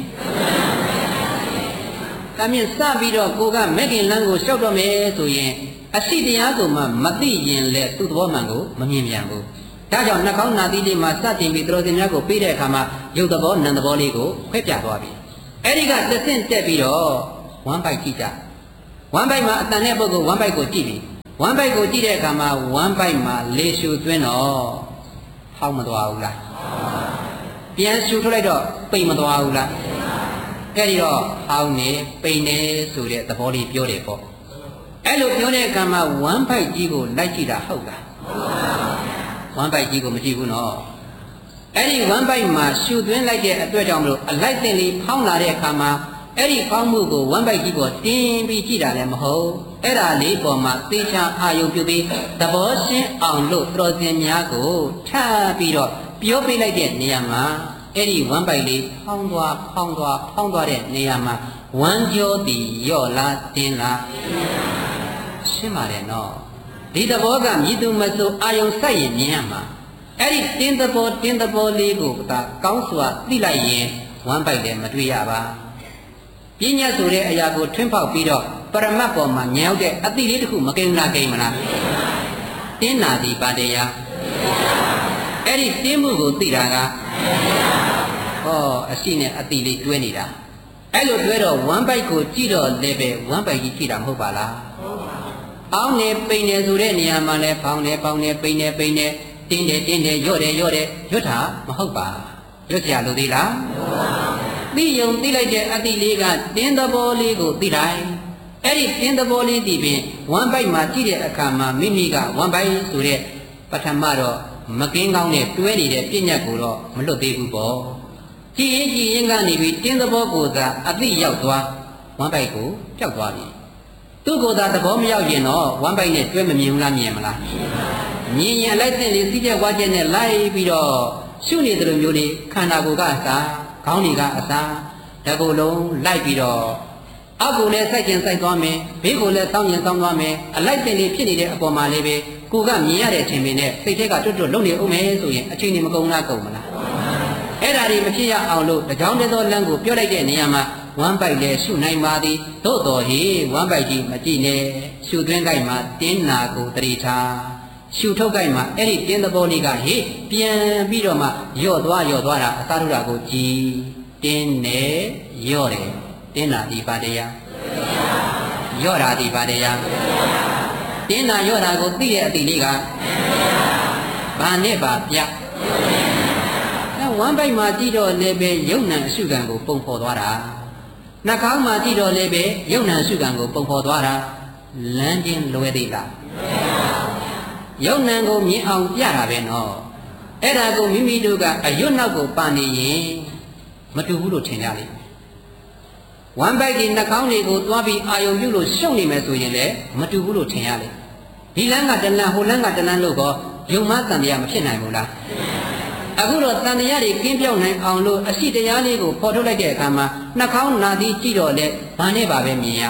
ဒါမြင်စပြီးတော့ကိုကမက်ခင်လန်းကိုလျှောက်တော့မယ်ဆိုရင်အရှိတရားကိုမှမသိရင်လည်းသူ့သဘောမှန်ကိုမမြင်ပြန်ဘူးဒါကြောင့်နှာခေါင်းနာသီးလေးမှာစတင်ပြီးသတော်စင်များကိုပြီးတဲ့အခါမှာရုပ်သဘောနံသဘောလေးကိုခွဲပြသွားပြီအဲ့ဒီကသစင့်တက်ပြီးတော့ဝမ်းပိုက်ကြည့်ကြဝမ်းပိုက်မှာအတန်တဲ့ပုဂ္ဂိုလ်ဝမ်းပိုက်ကိုကြည့်ပြီဝမ်းပိုက်ကိုကြည့်တဲ့အခါမှာဝမ်းပိုက်မှာလေရှူသွင်းတော့ဟောင်းမသွားဘူးလားပြန်ရှူထုတ်လိုက်တော့ပိန်မသွားဘူးလားအဲ့ဒီတော့ဟောင်းနေပိန်နေဆိုတဲ့သဘောလေးပြောတယ်ပေါ့အဲ့လိုပြောတဲ့အခါမှာဝမ်းပိုက်ကြီးကိုလိုက်ကြည့်တာဟုတ်လားဝမ်းပိုက်ကြီးကိုမကြည့်ဘူးနော်အဲ့ဒီဝမ်းပိုက်မှာရှူသွင်းလိုက်တဲ့အတွက်ကြောင့်မလို့အလိုက်တင်လေးဖောင်းလာတဲ့အခါမှာအဲ့ဒီဖောင်းမှုကိုဝမ်းပိုက်ကြီးကိုတင်းပြီးကြည့်တာလည်းမဟုတ်အဲ့ဒါလေးပေါ်မှာသေချာအာယုံပြုပြီးသဘောရှင်းအောင်လို့တော်စင်များကိုထပ်ပြီးတော့ပြောပြလိုက်တဲ့နေရာမှာအဲ့ဒီဝမ်းပိုက်လေးဖောင်းသွားတဲ့နေရာမှာဝမ်းကြောတီရော့လားတင်းလားရှင်းပါတယ်နော်ဒီသဘောကမြည်သူမဆိုအာယုံစိုက်ရင်မြင်ရမှာအဲ့ဒီတင်းသဘောလေးကိုသာကောင်းစွာသိလိုက်ရင်ဝမ်းပိုက်လည်းမတွေ့ရပါပညာဆိုတဲ့အရာကိုထွန်းဖောက်ပြီးတော့ပရမတ်ပေါ်မှာညောက်တဲ့အတိလေးတစ်ခုမကိန်းလားကိန်းမလားတင်းနာဒီပါတရားအဲ့ဒီတင်းမှုကိုသိတာကဟောအရှိနဲ့အတိလေးတွဲနေတာအဲ့လိုတွဲတော့ဝမ်းပိုက်ကိုကြည့်တော့လည်းပဲဝမ်းပိုက်ကြီးကြည့်တာမဟုတ်ပါလားအောင်းနေပိန်နေဆိုတဲ့နေရာမှာလဲဖောင်းနေပိန်နေတင်းတယ်ရော့တာမဟုတ်ပါရွတ်ကြလို့သေးလားသိယုံသိလိုက်တဲ့အတိလေးကတင်းသဘောလေးကိုသိလိုက်အဲ့ဒီတင်းသဘောလေးဒီပြင်ဝမ်းပိုက်မှာကြည့်တဲ့အခါမှာမိမိကဝမ်းပိုက်ဆိုတဲ့ပထမတော့မကင်းကောင်းနဲ့တွဲနေတဲ့ပြဉ္ညတ်ကိုတော့မလွတ်သေးဘူးပေါ့ကြည်ရင်ကနေပြီးတင်းသဘောကိုသာအတိရောက်သွားဝမ်းပိုက်ကိုပျောက်သွားပြီသူ့ကိုယ်သာသဘောမရောက်ရင်တော့ဝမ်းပိုက်နဲ့တွဲမမြင်ဘူးလားမြင်မလားမြင်ရင်လိုက်တဲ့လေးစီးတဲ့ဝါကျက်နဲ့လိုက်ပြီးတော့ရှုနေတယ်လို့မျိုးလေးခန္ဓာကိုယ်ကအစားခေါင်းတွေကအစားတကူလုံးလိုက်ပြီးတော့အောက်ကိုလည်းစိုက်ကျင်စိုက်သွားမယ်ဘေးကိုလည်းတောင်းကျင်တောင်းသွားမယ်အလိုက်တဲ့လေးဖြစ်နေတဲ့အပေါ်မှာလေးပဲကိုကမြင်ရတဲ့အချိန်နဲ့စိတ်ထဲကတွတ်လုံးနေဦးမယ်ဆိုရင်အချိန်ကြီးမကုန်လားကုန်မလားအဲ့ဒါတွေမဖြစ်ရအောင်လို့တကြောင်တည်းသောလမ်းကိုပြောလိုက်တဲ့နေရာမှာဝမ်းပိုက်လည်းရှုနိုင်ပါသည်သို့တော်ဟေဝမ်းပိုက်ကြီးမကြည့်နဲ့ရှုသွင်းလိုက်မှတင်းနာကိုတရိထားရှုထုတ်လိုက်မှအဲ့ဒီတင်းသဘောလေးကဟေပြန်ပြီးတော့မှယော့သွားတာအသာထုတာကိုကြည်တင်းနေယော့တယ်တင်းနာဒီပါတရားယော့တာဒီပါတရားတင်းနာယော့တာကိုသိတဲ့အတိလေးကဘာနဲ့ပါပြဝမ်းပိုက်မှာကြည့်တော့လည်းပဲယုံ nant အရှုခံကိုပုံဖော်သွားတာနှာခေါင်းမှာကြည့်တော့လည်းပဲယုံ nant အရှုခံကိုပုံဖော်သွားတာလမ်းချင်းလွဲသေးလားယုံ nant ကိုမြင်အောင်ပြတာပဲနော်အဲ့ဒါကိုမိမိတို့ကအယွတ်နောက်ကိုပါနေရင်မတူဘူးလို့ထင်ကြလိမ့်မယ်ဝမ်းပိုက်ဒီနှာခေါင်းတွေကိုသွားပြီးအာယုံပြုလို့ရှုပ်နေမယ်ဆိုရင်လည်းမတူဘူးလို့ထင်ရလိမ့်ဒီလမ်းကတဏှာဟိုလမ်းကတဏှာလို့ကောယုံမတန်တရားမဖြစ်နိုင်ဘူးလားအခုတော့တန်တရားတွေကင်းပြောင်းနိုင်အောင်လို့အရှိတရားလေးကိုပေါ်ထုတ်လိုက်တဲ့အခါမှာနှာခေါင်းနာသီးကြည့်တော့လေဘာနဲ့ပါပဲမြင်ရ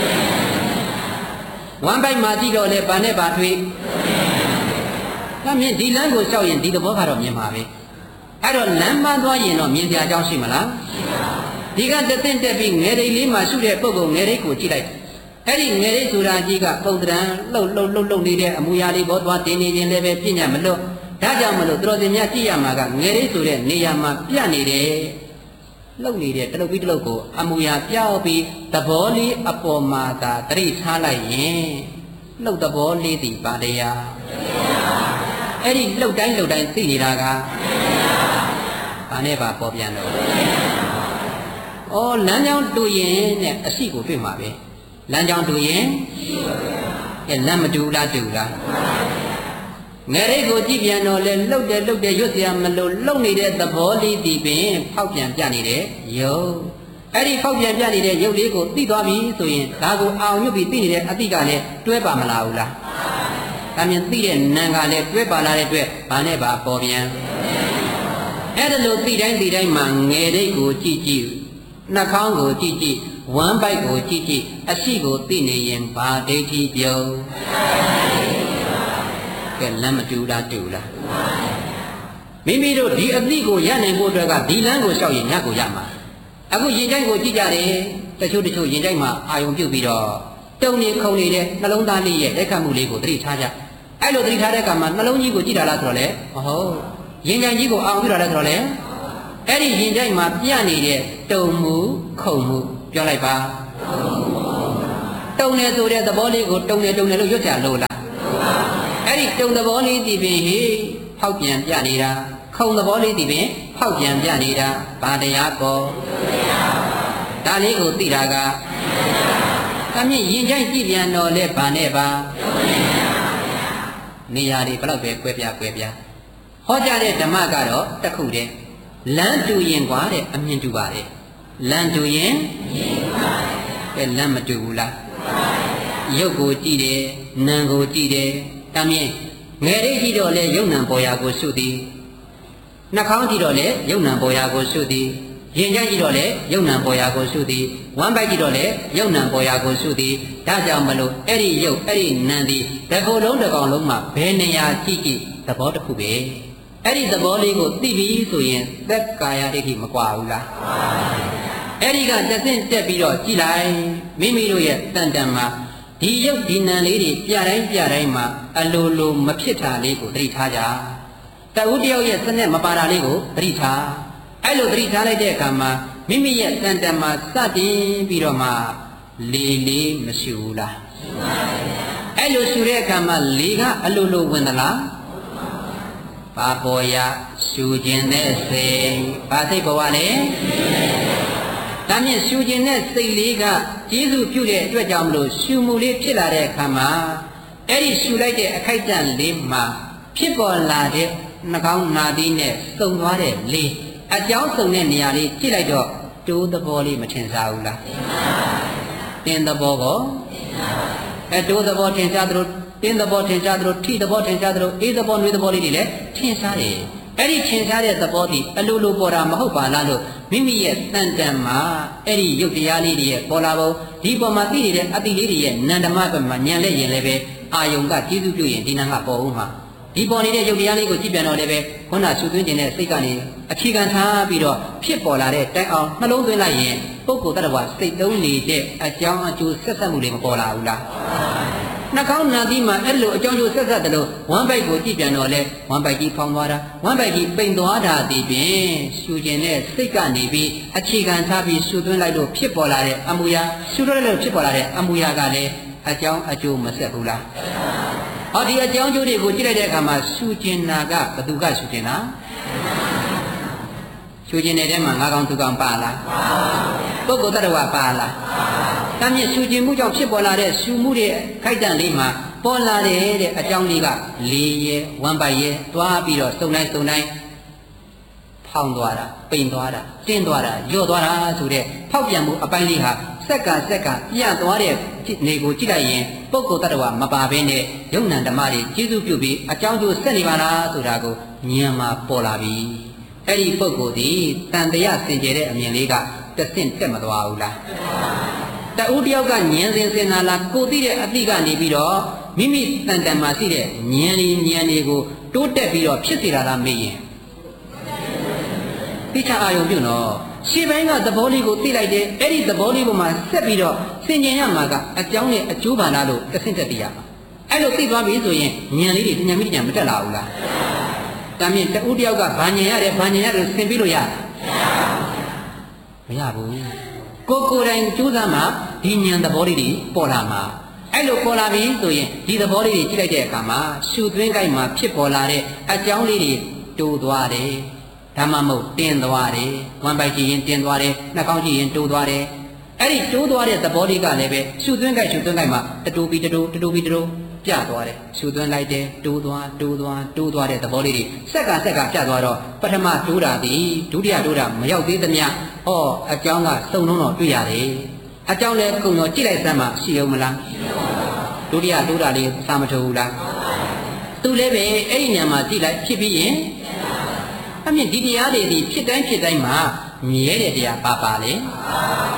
ဝမ်းပိုက်မှာကြည့်တော့လေဘာနဲ့ပါတွေ့ဒါမြင်ဒီလမ်းကိုလျှောက်ရင်ဒီသဘောကတော့မြင်ပါပဲအဲ့တော့လမ်းမသွားရင်တော့မြင်စရာအကြောင်းရှိမလားဒီကတသင့်တက်ပြီးငယ်ရိတ်လေးမှာရှုတဲ့ပုဂ္ဂိုလ်ငယ်ရိတ်ကိုကြည့်လိုက်အဲ့ဒီငယ်ရိတ်ဆိုတာကြီးကပုံတံလှုပ်နေတဲ့အမူအရာလေးပေါ်သွားတင်နေခြင်းလည်းပဲပြညာမလွတ်ဒါကြောင့်မလို့တော်စင်များကြည့်ရမှာကငယ်ရိတ်ဆိုတဲ့နေရာမှာပြနေတယ်လှုပ်နေတဲ့တလုတ်ပြီးတလုတ်ကိုအမူအရာပြောက်ပြီးသဘောလေးအပေါ်မှာသာတရိထားလိုက်ရင်လှုပ်သဘောလေးဒီပါတရားအဲ့ဒီလှုပ်တိုင်းသိနေတာကဘာနဲ့ပါပေါ်ပြန်တော့လမ်းကြောင်းတူရင်နဲ့အရှိကိုတွေ့မှာပဲလမ်းကြောင်းတူရင်လမ်းမတူလားတူလားငယ်ရိတ်ကိုကြည့်ပြန်တော့လေလှုပ်တယ်ရွတ်စရာမလို့လှုပ်နေတဲ့သဘောလေးဒီပင်ဖောက်ပြန်ပြနေတဲ့ရုပ်အဲ့ဒီဖောက်ပြန်ပြနေတဲ့ရုပ်လေးကိုသိသွားပြီဆိုရင်ဒါကိုအောင်ညွတ်ပြီးသိနေတဲ့အတိကလည်းတွဲပါမလားဘူးလားဒါမြင်သိတဲ့နာမ်ကလည်းတွဲပါလာတဲ့အတွက်ဘာနဲ့ပါပေါ်ပြန်အဲ့ဒါလို့သိတိုင်းမှာငယ်ရိတ်ကိုကြည့်နှာခေါင်းကိုကြည့်ဝမ်းပိုက်ကိုကြည့်အရှိကိုသိနေရင်ဘာဒိဋ္ဌိပြုံးကဲလမ်းမတူလားတူလားမိမိတို့ဒီအသည့်ကိုရနိုင်ဖို့အတွက်ကဒီလမ်းကိုလျှောက်ရင်ညကိုရမှာအခုရင်ကြိုက်ကိုကြည့်ကြတယ်တချို့ရင်ကြိုက်မှာအာယုံပြုတ်ပြီးတော့တုံနေခုံနေတဲ့နှလုံးသားလေးရဲ့လက်ခံမှုလေးကိုသတိထားကြအဲ့လိုသတိထားတဲ့အခါမှာနှလုံးကြီးကိုကြည့်တာလားဆိုတော့လေမဟုတ်ရင်ကြိုက်ကြီးကိုအာယုံပြုတာလားဆိုတော့လေအဲ့ဒီရင်ကြိုက်မှာပြနေတဲ့တုံမှုခုံမှုပြောလိုက်ပါတုံနေဆိုတဲ့သဘောလေးကိုတုံနေလို့ရွတ်ကြလို့လားအဲ့ဒီတုံသဘောလေးဒီပင်ဟေးဖောက်ပြန်ပြနေတာခုံသဘောလေးဒီပင်ဖောက်ပြန်ပြနေတာဘာတရားပေါ်ဒါလေးကိုသိတာကဒါမြင့်ရင်ကြိုက်ကြည့်ပြန်တော့လဲဘာနဲ့ပါနေရာတွေဘလောက်ပဲကွဲပြားဟောကြားတဲ့ဓမ္မကတော့တစ်ခုတည်းလမ်းတူရင်ကွာတဲ့အမြင်တူပါတယ်လမ်းတူရင်ကဲလမ်းမတူဘူးလားရုပ်ကိုကြည့်တယ်နာမ်ကိုကြည့်တယ်ဒါမြင့်ငယ်လေးကြည့်တော့လဲယုံနံပေါ်ရာကိုရှုသည်နှာခေါင်းကြည့်တော့လဲယုံနံပေါ်ရာကိုရှုသည်ရင်ကြိုက်ကြည့်တော့လေယုံနံပေါ်ရာကိုရှုသည်ဝမ်းပိုက်ကြည့်တော့လေယုံနံပေါ်ရာကိုရှုသည်ဒါကြောင့်မလို့အဲ့ဒီယုတ်အဲ့ဒီနံသည်တစ်ခုလုံးတစ်ကောင်လုံးမှာဘယ်နေရာကြည့်ကြည့်သဘောတစ်ခုပဲအဲ့ဒီသဘောလေးကိုသိပြီဆိုရင်သက်ကာယဒိဋ္ဌိမကွာဘူးလားအဲ့ဒီကတစ်ဆင့်တက်ပြီးတော့ကြည့်လိုက်မိမိတို့ရဲ့တန်တန်မှာဒီယုတ်ဒီနံလေးတွေပြတိုင်းမှာအလိုလိုမဖြစ်တာလေးကိုသတိထားကြတဝုတယောက်ရဲ့စနစ်မပါတာလေးကိုသတိထားအဲ့လိုသတိထားလိုက်တဲ့အခါမှာမိမိရဲ့တန်တန်မှာစတင်ပြီးတော့မှလေးမရှိဘူးလားရှိပါဘူးအဲ့လိုရှုတဲ့အခါမှာလေးကအလိုလိုဝင်သလားဘာပေါ်ရရှုခြင်းနဲ့စိတ်ဘာစိတ်ပေါ်ပါလဲဒါမြင့်ရှုခြင်းနဲ့စိတ်လေးကကျေးဇူးပြုတဲ့အတွက်ကြောင့်မလို့ရှုမှုလေးဖြစ်လာတဲ့အခါမှာအဲ့ဒီရှုလိုက်တဲ့အခိုက်အတန့်လေးမှာဖြစ်ပေါ်လာတဲ့နှာခေါင်းနာသီးနဲ့စုံသွားတဲ့လေးအကြောင်းစုံတဲ့နေရာလေးကြည့်လိုက်တော့တိုးသဘောလေးမထင်ရှားဘူးလားတင်းသဘောကောတိုးသဘောထင်ရှားသလိုတင်းသဘောထင်ရှားသလိုထိသဘောထင်ရှားသလိုအေးသဘောနှွေးသဘောလေးတွေလည်းထင်ရှားတယ်အဲ့ဒီထင်ရှားတဲ့သဘောဒီအလိုလိုပေါ်တာမဟုတ်ပါလားလို့မိမိရဲ့တန်တန်မှာအဲ့ဒီရုပ်တရားလေးတွေရဲ့ပေါ်လာပုံဒီပေါ်မှာသိနေတဲ့အတိလေးတွေရဲ့နန္ဓမဘက်မှာညံလက်ရင်လည်းပဲအာယုံကကျေးဇူးပြုရင်ဒီနာကပေါ်ဦးမှာဒီပေါ်နေတဲ့ရုပ်တရားလေးကိုကြည့်ပြန်တော့လည်းပဲခုနရှုသွင်းခြင်းနဲ့စိတ်ကနေအခြေခံထားပြီးတော့ဖြစ်ပေါ်လာတဲ့တိုင်အောင်နှလုံးသွင်းလိုက်ရင်ပုဂ္ဂိုလ်တ attva စိတ်သုံးနေတဲ့အကြောင်းအကျိုးဆက်ဆက်မှုတွေမပေါ်လာဘူးလားနှာခေါင်းနာသီးမှာအဲ့လိုအကြောင်းကျိုးဆက်ဆက်တယ်လို့ဝမ်းပိုက်ကိုကြည့်ပြန်တော့လဲဝမ်းပိုက်ကြီးဖောင်းသွားတာဝမ်းပိုက်ကြီးပိန်သွားတာဒီပြင်ရှုခြင်းနဲ့စိတ်ကနေပြီးအခြေခံထားပြီးရှုသွင်းလိုက်လို့ဖြစ်ပေါ်လာတဲ့အမူအရာရှုလိုက်လို့ဖြစ်ပေါ်လာတဲ့အမူအရာကလည်းအကြောင်းအကျိုးမဆက်ဘူးလားဟောဒီအကြောင်းကျိုးတွေကိုကြည့်လိုက်တဲ့အခါမှာရှုကျင်နာကဘသူကရှုကျင်တာရှုကျင်တဲ့ထဲမှာငါကောင်သူကောင်ပါလားပုဂ္ဂိုလ်တ attva ပါလားတမ်းမြင့်ရှုကျင်မှုကြောင့်ဖြစ်ပေါ်လာတဲ့ရှုမှုရဲ့ခိုက်တန့်လေးမှာပေါ်လာတဲ့အကြောင်းလေးကလေးရဲ့ဝမ်းပိုက်ရဲ့သွားပြီးတော့စုံတိုင်းဖောင်းသွားတာပိန်သွားတာတင်းသွားတာလျော့သွားတာဆိုတဲ့ဖောက်ပြန်မှုအပိုင်းလေးဟာစက်ကပြန့်သွားတဲ့နေကိုကြည့်လိုက်ရင်ပုဂ္ဂိုလ်တ attva မပါဘဲနဲ့ယုံ nant ဓမ္မတွေကျေးဇူးပြုပြီးအကြောင်းကျိုးဆက်နေပါလားဆိုတာကိုဉာဏ်မှာပေါ်လာပြီအဲ့ဒီပုဂ္ဂိုလ်ဒီတန်တရားစင်ကြယ်တဲ့အမြင်လေးကတဆင့်တက်မသွားဘူးလားတဦးတယောက်ကဉာဏ်စဉ်းစားလာကိုသိတဲ့အသိကနေပြီးတော့မိမိတန်တန်မှာရှိတဲ့ဉာဏ်တွေကိုတိုးတက်ပြီးတော့ဖြစ်စေတာလားမေးရင်သိချအာယုံပြုနော်ရှေ့ပိုင်းကသဘောလေးကိုသိလိုက်တယ်အဲ့ဒီသဘောလေးပေါ်မှာဆက်ပြီးတော့ဆင်ခြင်ရမှာကအကြောင်းနဲ့အကျိုးပါလားလို့တဆင့်တက်ပြရမှာအဲ့လိုသိသွားပြီဆိုရင်ဉာဏ်လေးတွေဉာဏ်မိဉာဏ်မတက်လာဘူးလားဒါမြင်တဦးတယောက်ကဘာဉာဏ်ရတယ်ဆင်ပြီးလို့ရမရဘူးကိုယ်တိုင်ကြိုးစားမှဒီဉာဏ်သဘောလေးတွေပေါ်လာမှာအဲ့လိုပေါ်လာပြီဆိုရင်ဒီသဘောလေးတွေကြည့်လိုက်တဲ့အခါမှာရှုသွင်းကိုက်မှာဖြစ်ပေါ်လာတဲ့အကြောင်းလေးတွေတိုးသွားတယ်ဒါမှမဟုတ်တင်းသွားတယ်ဝမ်းပိုက်ကြည့်ရင်တင်းသွားတယ်နှာခေါင်းကြည့်ရင်တိုးသွားတယ်အဲ့ဒီတိုးသွားတဲ့သဘောလေးကလည်းပဲရှုသွင်းကိုက်မှာတတိုးပြီးတတိုးပြသွားတယ်ရှုသွင်းလိုက်တယ်တိုးသွားတဲ့သဘောလေးတွေဆက်ကပြသွားတော့ပထမတိုးတာဒီဒုတိယတိုးတာမရောက်သေးသမျှအကြောင်းကစုံလုံးတော့တွေ့ရတယ်အကြောင်းလည်းကုံတော့ကြည့်လိုက်စမ်းမှရှိအောင်မလားဒုတိယတိုးတာလေးစာမထိုးဘူးလားသူလည်းပဲအဲ့ဒီညမှာကြည့်လိုက်ဖြစ်ပြီးရင်အမြင့်ဒီတရားတွေဒီဖြစ်တိုင်းမှာမြဲတဲ့တရားပါလေဖြ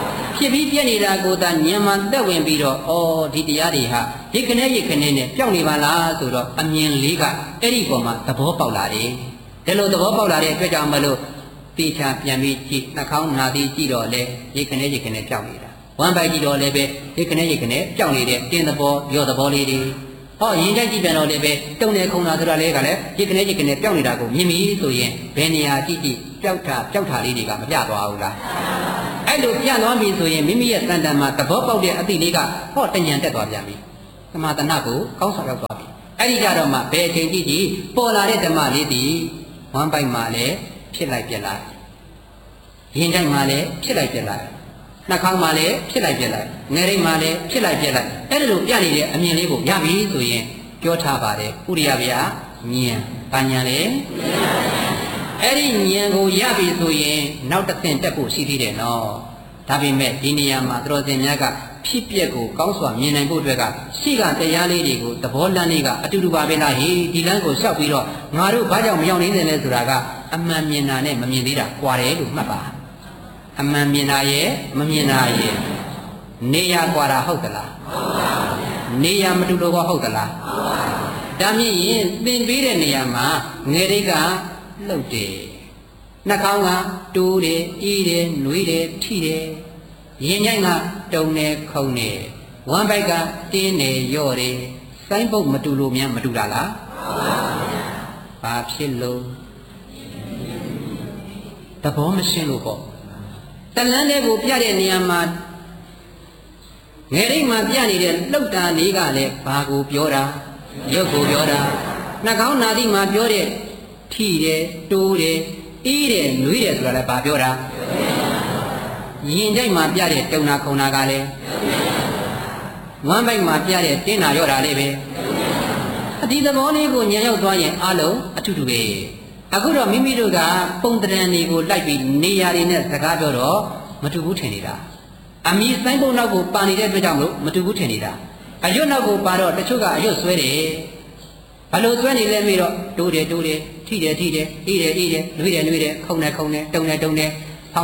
ဖြစ်ပြီးပြည့်နေတာကိုသာဉာဏ်မှသက်ဝင်ပြီးတော့ဩဒီတရားတွေဟာရိတ်ခနဲ့နဲ့ပျောက်နေပါလားဆိုတော့အမြင်လေးကအဲ့ဒီပေါ်မှာသဘောပေါက်လာတယ်ဒီလိုသဘောပေါက်လာတဲ့အတွက်ကြောင့်မလို့တေချာပြန်ပြီးကြည့်နှာခေါင်းနာသည်ကြည့်တော့လေရိတ်ခနဲ့ပျောက်နေတာဝမ်းပိုက်ကြည့်တော့လည်းပဲရိတ်ခနဲ့ပျောက်နေတဲ့တင်းသဘောရော့သဘောလေးတွေဟောရင်ကြိုက်ကြည့်ပြန်တော့လည်းပဲတုံနေခုံတာဆိုတာလေးကလည်းရိတ်ခနဲ့ပျောက်နေတာကိုမြင်ပြီဆိုရင်ဘယ်နေရာကြည့်ပျောက်တာလေးတွေကမပြသွားဘူးလားအဲ့လိုပြသွားပြီဆိုရင်မိမိရဲ့စံတန်မှာသဘောပေါက်တဲ့အသည့်လေးကဟောတဉဏ်တက်သွားပြန်ပြီသမာတနာကိုကောင်းဆောင်ရောက်သွားပြီအဲ့ဒီကြတော့မှဘယ်အချိန်ကြည့်ပေါ်လာတဲ့ဓမ္မလေးဒီဝမ်းပိုက်မှာလည်းဖြစ်လိုက်ပြက်လိုက်ရင်ကြိုက်မှာလည်းဖြစ်လိုက်ပြက်လိုက်နှာခေါင်းမှာလည်းဖြစ်လိုက်ပြက်လိုက်ငယ်ရိပ်မှာလည်းဖြစ်လိုက်ပြက်လိုက်အဲ့ဒါလိုပြနေတဲ့အမြင်လေးကိုရပြီဆိုရင်ပြောထားပါတယ်ဥရိယဗျာဉာဏ်ဘာဉာဏ်လဲအဲ့ဒီဉာဏ်ကိုရပြီဆိုရင်နောက်တစ်ဆင့်တက်ဖို့ရှိသေးတယ်နော်ဒါပေမဲ့ဒီနေရာမှာသတော်စင်များကဖြစ်ပျက်ကိုကောင်းစွာမြင်နိုင်ဖို့အတွက်ကရှိကတရားလေးတွေကိုသဘောလမ်းလေးကအတူတူပါပဲလားဟေးဒီလမ်းကိုလျှောက်ပြီးတော့ငါတို့ဘာကြောင့်မရောက်နေတယ်လဲဆိုတာကအမှန်မြင်တာနဲ့မမြင်သေးတာကွာတယ်လို့မှတ်ပါအမှန်မြင်တာရဲ့မမြင်တာရဲ့နေရကွာတာဟုတ်သလားဟုတ်ပါဘူးနေရမတူလို့ဟုတ်သလားဟုတ်ပါဘူးဒါမြင်ရင်သင်ပေးတဲ့နေရာမှာငယ်တိတ်ကလှုပ်တယ်နှာခေါင်းကတိုးတယ်အေးတယ်နှွေးတယ်ထိတယ်ရင်ညိုက်ကတုံနေခုံနေဝမ်းပိုက်ကတင်းနေရော့တယ်စိုင်းပုတ်မတူလို့များမတူတာလားဘာဖြစ်လို့သဘောမရှင်းလို့ပေါ့တလန်းလေးကိုပြတဲ့နေရာမှာငယ်ရိပ်မှာပြနေတဲ့လှုပ်တာလေးကလည်းဘာကိုပြောတာရုပ်ကိုပြောတာနှာခေါင်းနာသီမှာပြောတဲ့ထိတယ်တိုးတယ်အေးတယ်နှွေးတယ်ဆိုတာလည်းဘာပြောတာရင်ကြိုက်မှာပြတဲ့တုံနာခုံနာကလည်းဝမ်းပိုက်မှာပြတဲ့တင်းနာရော့တာလေးပဲဒီသဘောလေးကိုညံရောက်သွားရင်အလုံးအထူးတူပဲအခုတော့မိမိတို့ကပုံတရံတွေကိုလိုက်ပြီးနေရာတွေနဲ့စကားပြောတော့မတူဘူးထင်နေတာအမိဆိုင်ပုံနောက်ကိုပါနေတဲ့အတွက်ကြောင့်မတူဘူးထင်နေတာအရွတ်နောက်ကိုပါတော့တချို့ကအရွတ်ဆွဲတယ်ဘလို့ဆွဲနေလဲပြီးတော့တိုးတယ်ထိတယ်အေးတယ်နှွေးတယ်ခုံတယ်တုံတယ်ဖောင်းတယ်ပိန်တယ်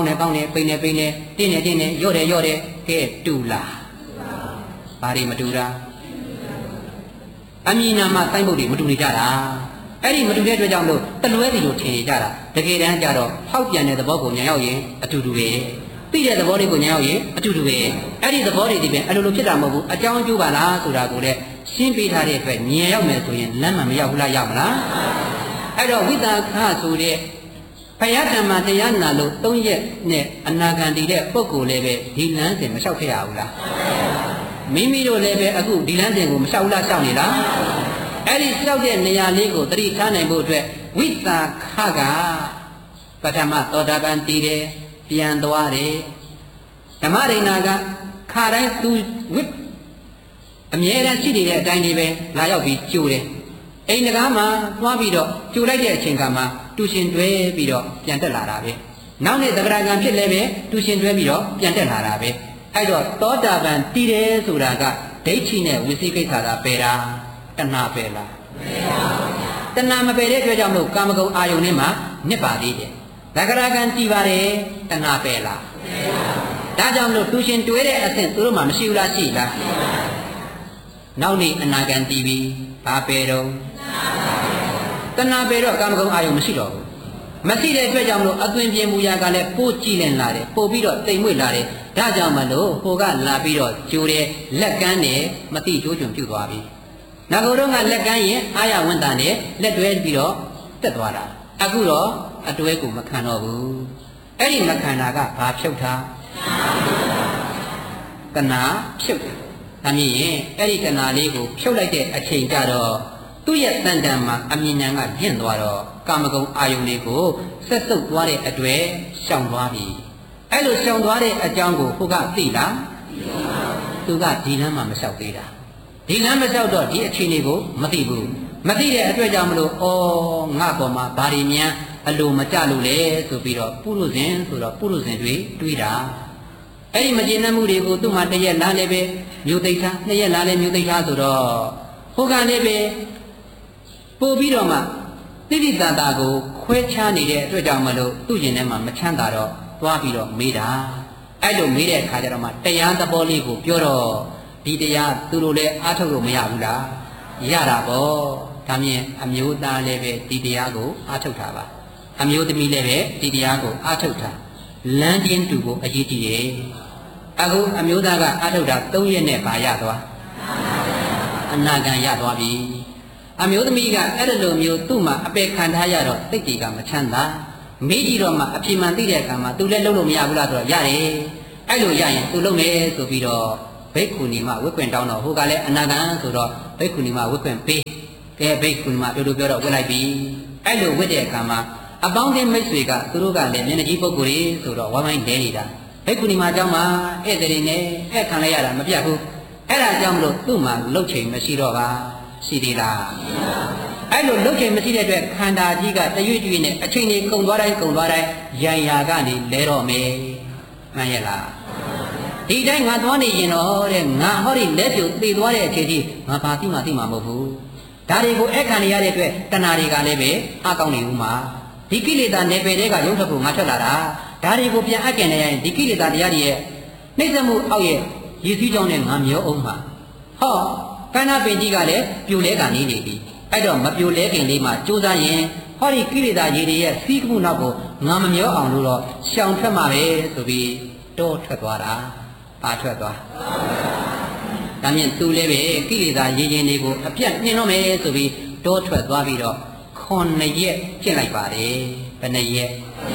တင်းတယ်ရော့တယ်ကဲတူလားဘာတွေမတူတာအမြင်နာမှာစိုင်းပုတ်တွေမတူနေကြတာအဲ့ဒီမတူတဲ့အတွက်ကြောင့်လို့တလွဲစီလိုထင်နေကြတာတကယ်တမ်းကျတော့ဖောက်ပြန်တဲ့သဘောကိုညာရောက်ရင်အတူတူပဲသိတဲ့သဘောတွေကိုညာရောက်ရင်အတူတူပဲအဲ့ဒီသဘောတွေဒီပဲအလိုလိုဖြစ်တာမဟုတ်ဘူးအကြောင်းအကျိုးပါလားဆိုတာကိုလည်းရှင်းပေးထားတဲ့အတွက်ဉာဏ်ရောက်မယ်ဆိုရင်လမ်းမှမရောက်ဘူးလားရောက်မလားအဲ့တော့ဝိသခဆိုတဲ့ဘုရားဓမ္မတရားနာလို့၃ရက်နဲ့အနာဂံတည်တဲ့ပုဂ္ဂိုလ်လည်းပဲဒီလမ်းစဉ်မလျှောက်ခဲ့ရဘူးလားမိမိတို့လည်းပဲအခုဒီလမ်းစဉ်ကိုမလျှောက်ဘူးလားလျှောက်နေလားအဲ့ဒီလျှောက်တဲ့နေရာလေးကိုသတိထားနိုင်ဖို့အတွက်ဝိသခကပထမသောတာပန်တည်တယ်ပြန်သွားတယ်ဓမ္မဒိဏကခါတိုင်းသူဝိအမြဲတမ်းရှိနေတဲ့အတိုင်းလေးပဲလာရောက်ပြီးကြိုတယ်အိမ်တကားမှာသွားပြီးတော့ကြိုလိုက်တဲ့အချိန်ကမှတူရှင်တွဲပြီးတော့ပြန်တက်လာတာပဲနောက်နေ့သက္ကရာကံဖြစ်လဲပဲတူရှင်တွဲပြီးတော့ပြန်တက်လာတာပဲအဲ့တော့သောတာပန်တည်တယ်ဆိုတာကဒိဋ္ဌိနဲ့ဝိသိကိစ္စတာပယ်တာတဏှာပယ်လားပယ်ပါဘူးတဏှာမပယ်တဲ့အတွက်ကြောင့်မို့ကာမဂုဏ်အာယုန်နဲ့မှနစ်ပါသေးတယ်သက္ကရာကံတည်ပါတယ်တဏှာပယ်လားပယ်ပါဘူးဒါကြောင့်မို့တူရှင်တွဲတဲ့အဆင့်သူတို့မှမရှိဘူးလားရှိလားနောက်နေ့အနာဂံတည်ပြီဘာပယ်တော့တဏှာပယ်တော့ကာမဂုဏ်အာယုန်မရှိတော့ဘူးမရှိတဲ့အတွက်ကြောင့်မလို့အသွင်ပြင်မူရာကလည်းပို့ကြည့်လင်လာတယ်ပို့ပြီးတော့တိမ်မွေ့လာတယ်ဒါကြောင့်မလို့ဟိုကလာပြီးတော့ကျိုးတယ်လက်ကမ်းတယ်မတိကျိုးကျွံပြုတ်သွားပြီနောက်ကတော့ကလက်ကမ်းရင်အာရဝန်တန်နဲ့လက်တွဲပြီးတော့တက်သွားတာအခုတော့အတွဲကိုမခံတော့ဘူးအဲ့ဒီမခံတာကဘာဖြုတ်တာတဏှာဖြုတ်တယ်ဒါမြင်ရင်အဲ့ဒီတဏှာလေးကိုဖြုတ်လိုက်တဲ့အချိန်ကျတော့သူ့ရဲ့တန်တန်မှာအမြင်ဉာဏ်ကညှင့်သွားတော့ကာမဂုဏ်အာယုန်လေးကိုဆက်ဆုပ်သွားတဲ့အတွေ့ရှောင်သွားပြီအဲ့လိုရှောင်သွားတဲ့အကြောင်းကိုဟိုကသိလားသူကဒီလမ်းမှာမလျှောက်သေးတာဒီလမ်းမလျှောက်တော့ဒီအခြေအနေကိုမသိဘူးမသိတဲ့အတွက်ကြောင့်မလို့ငါ့ပေါ်မှာဘာတွေများအလိုမကြလို့လဲဆိုပြီးတော့ပုရုဇဉ်ဆိုတော့ပုရုဇဉ်တွေးတာအဲ့ဒီမကျေနပ်မှုတွေကိုသူ့မှာတစ်ရက်လားလည်းပဲမြို့သိထားနှစ်ရက်လားလည်းမြို့သိထားဆိုတော့ဟိုကလည်းပဲပို့ပြီးတော့မှတိတိတန်တာကိုခွဲခြားနေတဲ့အတွက်ကြောင့်မလို့သူ့ရင်ထဲမှာမချမ်းသာတော့သွားပြီးတော့မေးတာအဲ့လိုမေးတဲ့အခါကျတော့မှတရားသဘောလေးကိုပြောတော့ဒီတရားသူတို့လည်းအားထုတ်လို့မရဘူးလားရတာပေါ့ဒါမြင်အမျိုးသားလည်းပဲဒီတရားကိုအားထုတ်တာပါအမျိုးသမီးလည်းပဲဒီတရားကိုအားထုတ်တာလမ်းချင်းတူကိုအရေးကြီးတယ်အခုအမျိုးသားကအားထုတ်တာ3ရက်နဲ့ပါရသွားအနာဂံရသွားပြီအမျိုးသမီးကအဲ့လိုမျိုးသူ့မှာအပေခံထားရတော့တိတ်တီကမချမ်းသာမေးကြည့်တော့မှအပြင်းမှန်သိတဲ့အခါမှာသူလည်းလုပ်လို့မရဘူးလားဆိုတော့ရတယ်အဲ့လိုရရင်သူလုပ်မယ်ဆိုပြီးတော့ဘိက္ခုနီမဝိကွင်တောင်းတော့ဟိုကလည်းအနာဂံဆိုတော့ဘိက္ခုနီမဝိကွင်ပေးကဲဘိက္ခုနီမတို့ပြောတော့ဝတ်လိုက်ပြီအဲ့လိုဝတ်တဲ့အခါမှာအပေါင်းအသင်းမိတ်ဆွေကသူတို့ကလည်းမျက်နှာကြီးပုဂ္ဂိုလ်တွေဆိုတော့ဝိုင်းဝိုင်းလဲနေတာဘိက္ခုနီမအကြောင်းမှာဧည့်သည်နဲ့ဧည့်ခံလိုက်ရတာမပြတ်ဘူးအဲ့ဒါကြောင့်မလို့သူ့မှာလှုပ်ချိန်မရှိတော့ပါရှိသေးလားအဲ့လိုလှုပ်ချိန်မရှိတဲ့အတွက်ခန္ဓာကြီးကတရွေ့တရွေ့နဲ့အချိန်ကြီးကုန်သွားတိုင်းရံရာကနေလဲတော့မယ်မှန်ရဲ့လားဒီတိုင်းငါသွားနေရင်တော့တဲ့ငါဟောဒီလက်ပြုတ်သေသွားတဲ့အချိန်ကြီးငါဘာသိမှမဟုတ်ဘူးဒါတွေကိုအခန့်နေရတဲ့အတွက်တဏှာတွေကလည်းပဲအကောင်းနေဦးမှာဒီကိလေသာနယ်ပယ်တွေကရုပ်ထွက်ဖို့ငါထွက်လာတာဒါတွေကိုပြန်အပ်ကျင်နေရင်ဒီကိလေသာတရားတွေရဲ့နှိမ့်ဆက်မှုအောက်ရဲ့ရည်စည်းကြောင်းနဲ့ငါမျောအောင်မှာဟောကန္နာပင်ကြီးကလည်းပြိုလဲကနေနေပြီအဲ့တော့မပြိုလဲခင်လေးမှာကြိုးစားရင်ဟောဒီကိလေသာရည်တွေရဲ့စီးမှုနောက်ကိုငါမမျောအောင်လို့တော့ရှောင်ထွက်မှာပဲဆိုပြီးတောထွက်သွားတာပါထွက်သွားဒါမြင်သူလည်းပဲကိလေသာရည်ရင်တွေကိုအပြတ်နှင်းတော့မယ်ဆိုပြီးတောထွက်သွားပြီးတော့9ရက်ကျင့်လိုက်ပါတယ်ဘယ်နှရက်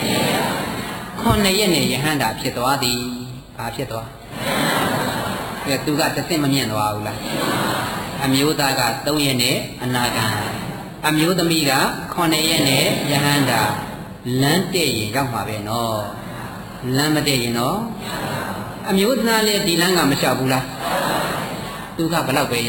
9ရက်နဲ့ယဟန္တာဖြစ်သွားသည်ဘာဖြစ်သွားသူကတစ်စက်မမြင့်သွားဘူးလားအမျိုးသားက3ရက်နဲ့အနာဂံအမျိုးသမီးက9ရက်နဲ့ယဟန္တာလမ်းတဲ့ရင်ရောက်မှာပဲနော်လမ်းမတဲ့ရင်နော်အမျိုးသားလည်းဒီလမ်းကမလျှောက်ဘူးလားသူကဘယ်လောက်ပဲရ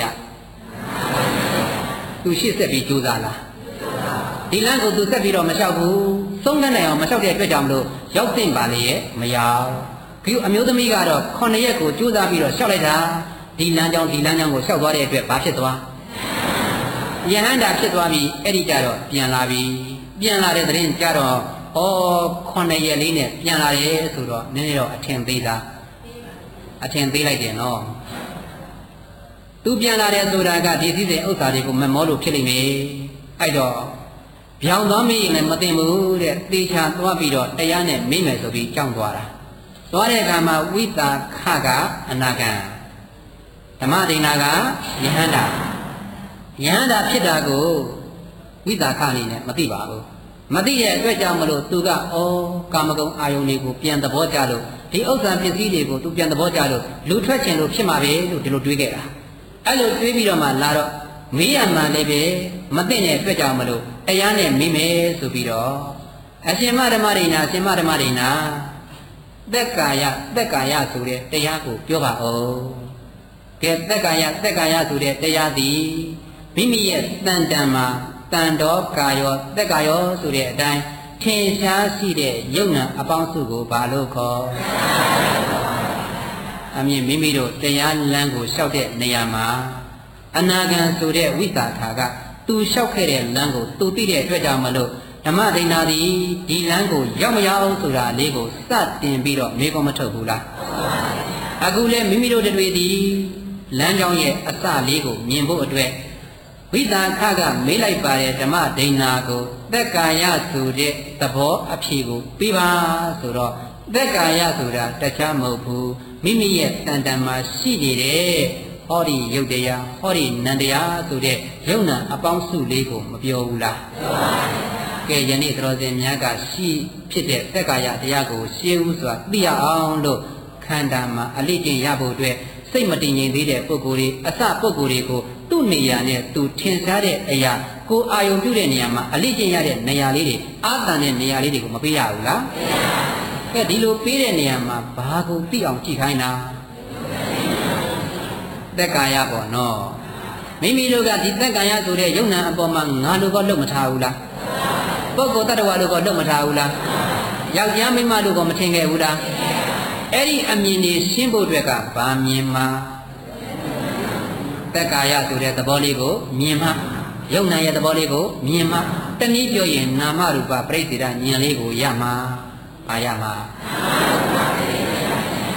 သူရှေ့ဆက်ပြီးကြိုးစားလားဒီလမ်းကိုသူဆက်ပြီးတော့မလျှောက်ဘူးသုံးတန်းနိုင်အောင်မလျှောက်တဲ့အတွက်ကြောင့်မလို့ရောက်သိမ့်ပါလေရဲ့မရောက်ပြီးအမျိုးသမီးကတော့9ရက်ကိုကြိုးစားပြီးတော့လျှောက်လိုက်တာဒီလမ်းကြောင်းကိုလျှောက်သွားတဲ့အတွက်ဘာဖြစ်သွားယဟန္တာဖြစ်သွားပြီးအဲ့ဒီကြတော့ပြန်လာပြီပြန်လာတဲ့သတင်းကြတော့9ရက်လေးနဲ့ပြန်လာရဲဆိုတော့နည်းနည်းတော့အထင်သေးလိုက်တယ်နော်သူပြန်လာတဲ့ဆိုတာကဒီစည်းစိမ်ဥစ္စာတွေကိုမမောလို့ဖြစ်လိမ့်မယ်အဲ့တော့ပြောင်းသွားမိရင်လည်းမသိဘူးတဲ့သေချာသွားပြီးတော့တရားနဲ့မိမယ်ဆိုပြီးကြောင်းသွားတာသွားတဲ့အခါမှာဝိတာခကအနာဂံဓမ္မဒိနာကယဟန္တာဖြစ်တာကိုဝိတာခအနေနဲ့မသိပါဘူးမသိတဲ့အတွက်ကြောင့်မလို့သူကကာမဂုဏ်အာယုန်တွေကိုပြန်သဘောကျလို့ဒီဥစ္စာပစ္စည်းတွေကိုသူပြန်သဘောကျလို့လူထွက်ခြင်းလို့ဖြစ်မှာပဲလို့ဒီလိုတွေးခဲ့တာအဲ့လိုတွေးပြီးတော့မှလာတော့မေးရမှလည်းပဲမသိတဲ့အတွက်ကြောင့်မလို့တရားနဲ့မိမယ်ဆိုပြီးတော့အရှင်မဓမ္မဒိနာသက်ကာယဆိုတဲ့တရားကိုပြောပါဦးကဲသက်ကာယဆိုတဲ့တရားသည်မိမိရဲ့တန်တန်မှာတန်တော်ကာယောသက်ကာယောဆိုတဲ့အတိုင်းထင်ရှားရှိတဲ့ယုံနာအပေါင်းစုကိုဘာလို့ခေါ်အမြင်မိမိတို့တရားလမ်းကိုလျှောက်တဲ့နေရာမှာအနာဂံဆိုတဲ့ဝိသခာကသူလျှောက်ခဲ့တဲ့လမ်းကိုသူသိတဲ့အတွက်ကြောင့်မလို့ဓမ္မဒိနာသည်ဒီလမ်းကိုရောက်မရောက်ဆိုတာလေးကိုစတင်ပြီးတော့မေးခွန်းမထုတ်ဘူးလားအခုလဲမိမိတို့တွေဒီလမ်းကြောင်းရဲ့အစလေးကိုမြင်ဖို့အတွက်ဝိသခာကမေးလိုက်ပါတယ်ဓမ္မဒိနာကိုသက်ကာယဆိုတဲ့သဘောအဖြေကိုပြီးပါဆိုတော့သက်ကာယဆိုတာတခြားမဟုတ်ဘူးမိမိရဲ့တန်တန်မှာရှိနေတဲ့ဟောဒီယုတ်တရားဟောဒီနန္တရားဆိုတဲ့ယုံနာအပေါင်းစုလေးကိုမပြောဘူးလားကဲယနေ့သတော်စင်များကရှိဖြစ်တဲ့သက်ကာယတရားကိုရှင်းဦးစွာသိရအောင်လို့ခန္ဓာမှာအလိကျင့်ရဖို့အတွက်စိတ်မတည်ငြိမ်သေးတဲ့ပုဂ္ဂိုလ်တွေအစပုဂ္ဂိုလ်တွေကိုသူ့နေရာနဲ့သူထင်ရှားတဲ့အရာကိုအာယုံပြုတဲ့နေရာမှာအလိကျင့်ရတဲ့နေရာလေးတွေအာသန်တဲ့နေရာလေးတွေကိုမပေးရဘူးလားကဲဒီလိုပေးတဲ့နေရာမှာဘာကိုသိအောင်ကြည့်ခိုင်းတာသက်ကာယပေါ့နော်မိမိတို့ကဒီသက်ကာယဆိုတဲ့ယုံနာအပေါ်မှာငါတို့ကလွတ်မထားဘူးလားပုဂ္ဂိုလ်တ attva တို့ကလွတ်မထားဘူးလားယောက်ျားမိန်းမတို့ကမထင်ခဲ့ဘူးလားအဲ့ဒီအမြင်တွေရှင်းဖို့အတွက်ကဘာမြင်မှာသက်ကာယဆိုတဲ့သဘောလေးကိုမြင်မှယုံနာရဲ့သဘောလေးကိုမြင်မှတနည်းပြောရင်နာမရူပပရိစ္ဆေဒဉာဏ်လေးကိုရမှာပါရမှာ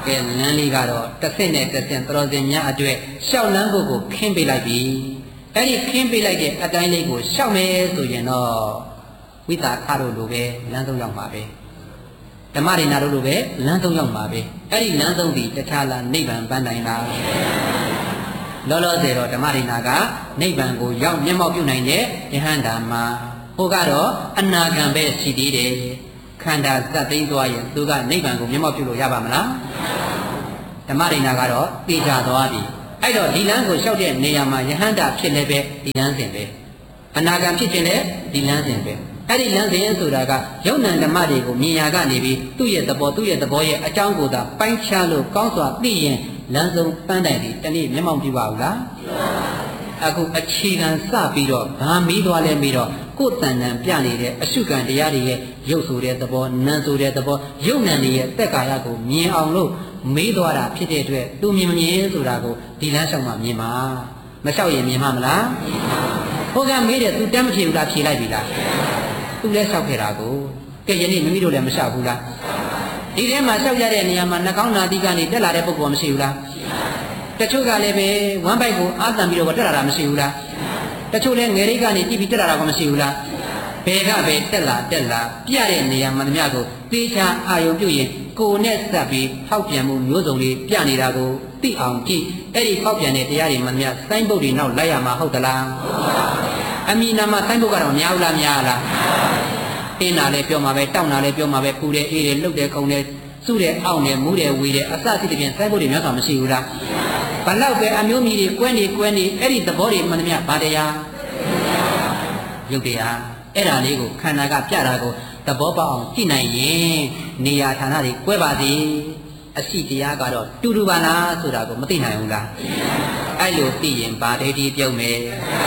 ကဲလမ်းလေးကတော့တစ်ဆင့်နဲ့တစ်ဆင့်တော်စင်များအတွက်ရှောက်လမ်းဖို့ကိုခင်းပေးလိုက်ပြီအဲ့ဒီခင်းပေးလိုက်တဲ့အတိုင်းလေးကိုရှောက်မယ်ဆိုရင်တော့ဝိသခတို့လိုပဲလမ်းဆုံးရောက်မှာပဲဓမ္မရိနာတို့လိုပဲလမ်းဆုံးရောက်မှာပဲအဲ့ဒီလမ်းဆုံးဒီတခြားလားနိဗ္ဗာန်ပန်းတိုင်လားလောလောဆယ်တော့ဓမ္မရိနာကနိဗ္ဗာန်ကိုရောက်မျက်မှောက်ပြုနိုင်တဲ့ယဟန္တာမှာဟိုကတော့အနာဂံပဲရှိသေးတယ်ခန္ဓာစက်သိမ်းသွားရင်သူကနိဗ္ဗာန်ကိုမျက်မှောက်ပြုလို့ရပါမလားဓမ္မရိနာကတော့သိကြသွားပြီအဲ့တော့ဒီလမ်းကိုလျှောက်တဲ့နေရာမှာယဟန္တာဖြစ်လည်းပဲဒီလမ်းစဉ်ပဲအနာဂံဖြစ်ခြင်းလည်းဒီလမ်းစဉ်ပဲအဲ့ဒီလမ်းစဉ်ဆိုတာကယုံနံဓမ္မတွေကိုမြင်ရကနေပြီးသူ့ရဲ့သဘောရဲ့အကြောင်းကိုသာပိုင်းခြားလို့ကောင်းစွာသိရင်လမ်းဆုံးပန်းတိုင်ဒီတနေ့မျက်မှောက်ပြုပါဘူးလားအခုအခြေခံစပြီးတော့ဘာမီးသွားလဲပြီးတော့ကိုယ်တန်တန်ပြနေတဲ့အရှုခံတရားတွေရဲ့ရုပ်ဆိုတဲ့သဘောနာမ်ဆိုတဲ့သဘောယုံနံတွေရဲ့သက်ကာယကိုမြင်အောင်လို့မေးသွားတာဖြစ်တဲ့အတွက်သူမြင်မမြင်ဆိုတာကိုဒီလမ်းလျှောက်မှမြင်မှာမလျှောက်ရင်မြင်မှာမလားဟိုကမေးတယ်သူတမ်းမဖြေဘူးလားဖြေလိုက်ပြီလားသူလည်းလျှောက်ခဲ့တာကိုကဲယနေ့မိမိတို့လည်းမလျှောက်ဘူးလားဒီထဲမှာလျှောက်ရတဲ့နေရာမှာနှာခေါင်းနာသီကနေတက်လာတဲ့ပုဂ္ဂိုလ်မရှိဘူးလားတချို့ကလည်းပဲဝမ်းပိုက်ကိုအာတန်ပြီးတော့တက်လာတာမရှိဘူးလားတချို့လည်းငယ်ရိတ်ကနေကြည့်ပြီးတက်လာတာကမရှိဘူးလားဘယ်ကပဲတက်လာပြတဲ့နေရာမှန်သမျှကိုသေချာအာယုံပြုရင်ကိုယ်နဲ့စပ်ပြီးဖောက်ပြန်မှုမျိုးစုံလေးပြနေတာကိုသိအောင်ကြည့်အဲ့ဒီဖောက်ပြန်တဲ့တရားတွေမှန်သမျှစိုင်းပုတ်တွေနောက်လိုက်ရမှာဟုတ်သလားအမိနာမှာစိုင်းပုတ်ကတော့များဘူးလားများလားအင်းနာလည်းပြောမှာပဲတောက်နာလည်းပြောမှာပဲပူတယ်အေးတယ်လှုပ်တယ်ခုံတယ်စုတယ်အောင့်တယ်မူးတယ်ဝေတယ်အစရှိတဲ့ပြင်စိုင်းပုတ်တွေများစွာမရှိဘူးလားဘလောက်ပဲအမျိုးမြည်တွေကွဲနေအဲ့ဒီသဘောတွေမှန်သမျှဗာတရားရုပ်တရားအဲ့ဒါလေးကိုခန္ဓာကပြတာကိုသဘောပေါက်အောင်ကြည့်နိုင်ရင်နေရာဌာနတွေကွဲပါသည်အရှိတရားကတော့တူတူပါလားဆိုတာကိုမသိနိုင်ဘူးလားအဲ့လိုသိရင်ဗာဒိဋ္ဌိပြုတ်မယ်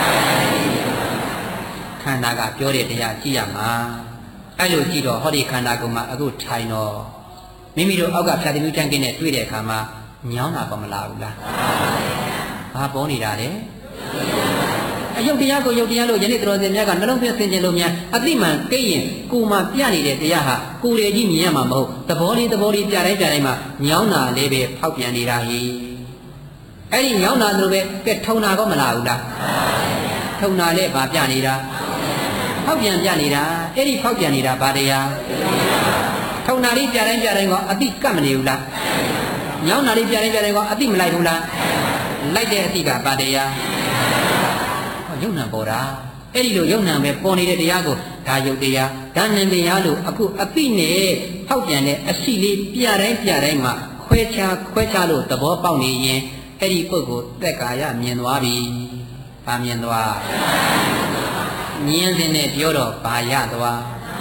ခန္ဓာကပြောတဲ့တရားကြည့်ရမှာအဲ့လိုကြည့်တော့ဟောဒီခန္ဓာကိုမှအခုထိုင်တော့မိမိတို့အောက်ကဖြာတိမှုချမ်းကင်းနဲ့တွေ့တဲ့အခါမှာညောင်းတာတော့မလားဘူးလားဘာပေါ်နေတာလဲအယုတ်တရားကိုယုတ်တရားလို့ယနေ့တော်စင်များကနှလုံးသွင်းဆင်ခြင်လို့များအတိမှန်ကိရင်ကိုမှပြနေတဲ့တရားဟာကိုယ်ရည်ကြီးမြင်ရမှာမဟုတ်သဘောလေးပြတိုင်းမှာညောင်းတာလေးပဲဖောက်ပြန်နေတာဟိအဲ့ဒီညောင်းတာလိုပဲကဲထုံတာကောမလားဘူးလားထုံတာလေးဘာပြနေတာဖောက်ပြန်ပြနေတာအဲ့ဒီဖောက်ပြန်နေတာဘာတရားထုံတာလေးပြတိုင်းကအတိကပ်မနေဘူးလားညောင်းတာလေးပြတိုင်းကအတိမလိုက်ဘူးလားလိုက်တဲ့အတိကဘာတရားယုံနံပေါ်တာအဲ့ဒီလိုယုံနံပဲပေါ်နေတဲ့တရားကိုဒါယုတ်တရားဒါနံတရားလို့အခုအပိနဲ့ဖောက်ပြန်တဲ့အရှိလေးပြတိုင်းမှာခွဲခြားလို့သဘောပေါက်နေရင်အဲ့ဒီပုဂ္ဂိုလ်သက်ကာယမြင်သွားပြီ။ဘာမြင်သွား။မြင်စဉ်နဲ့ပြောတော့ဘာရသွား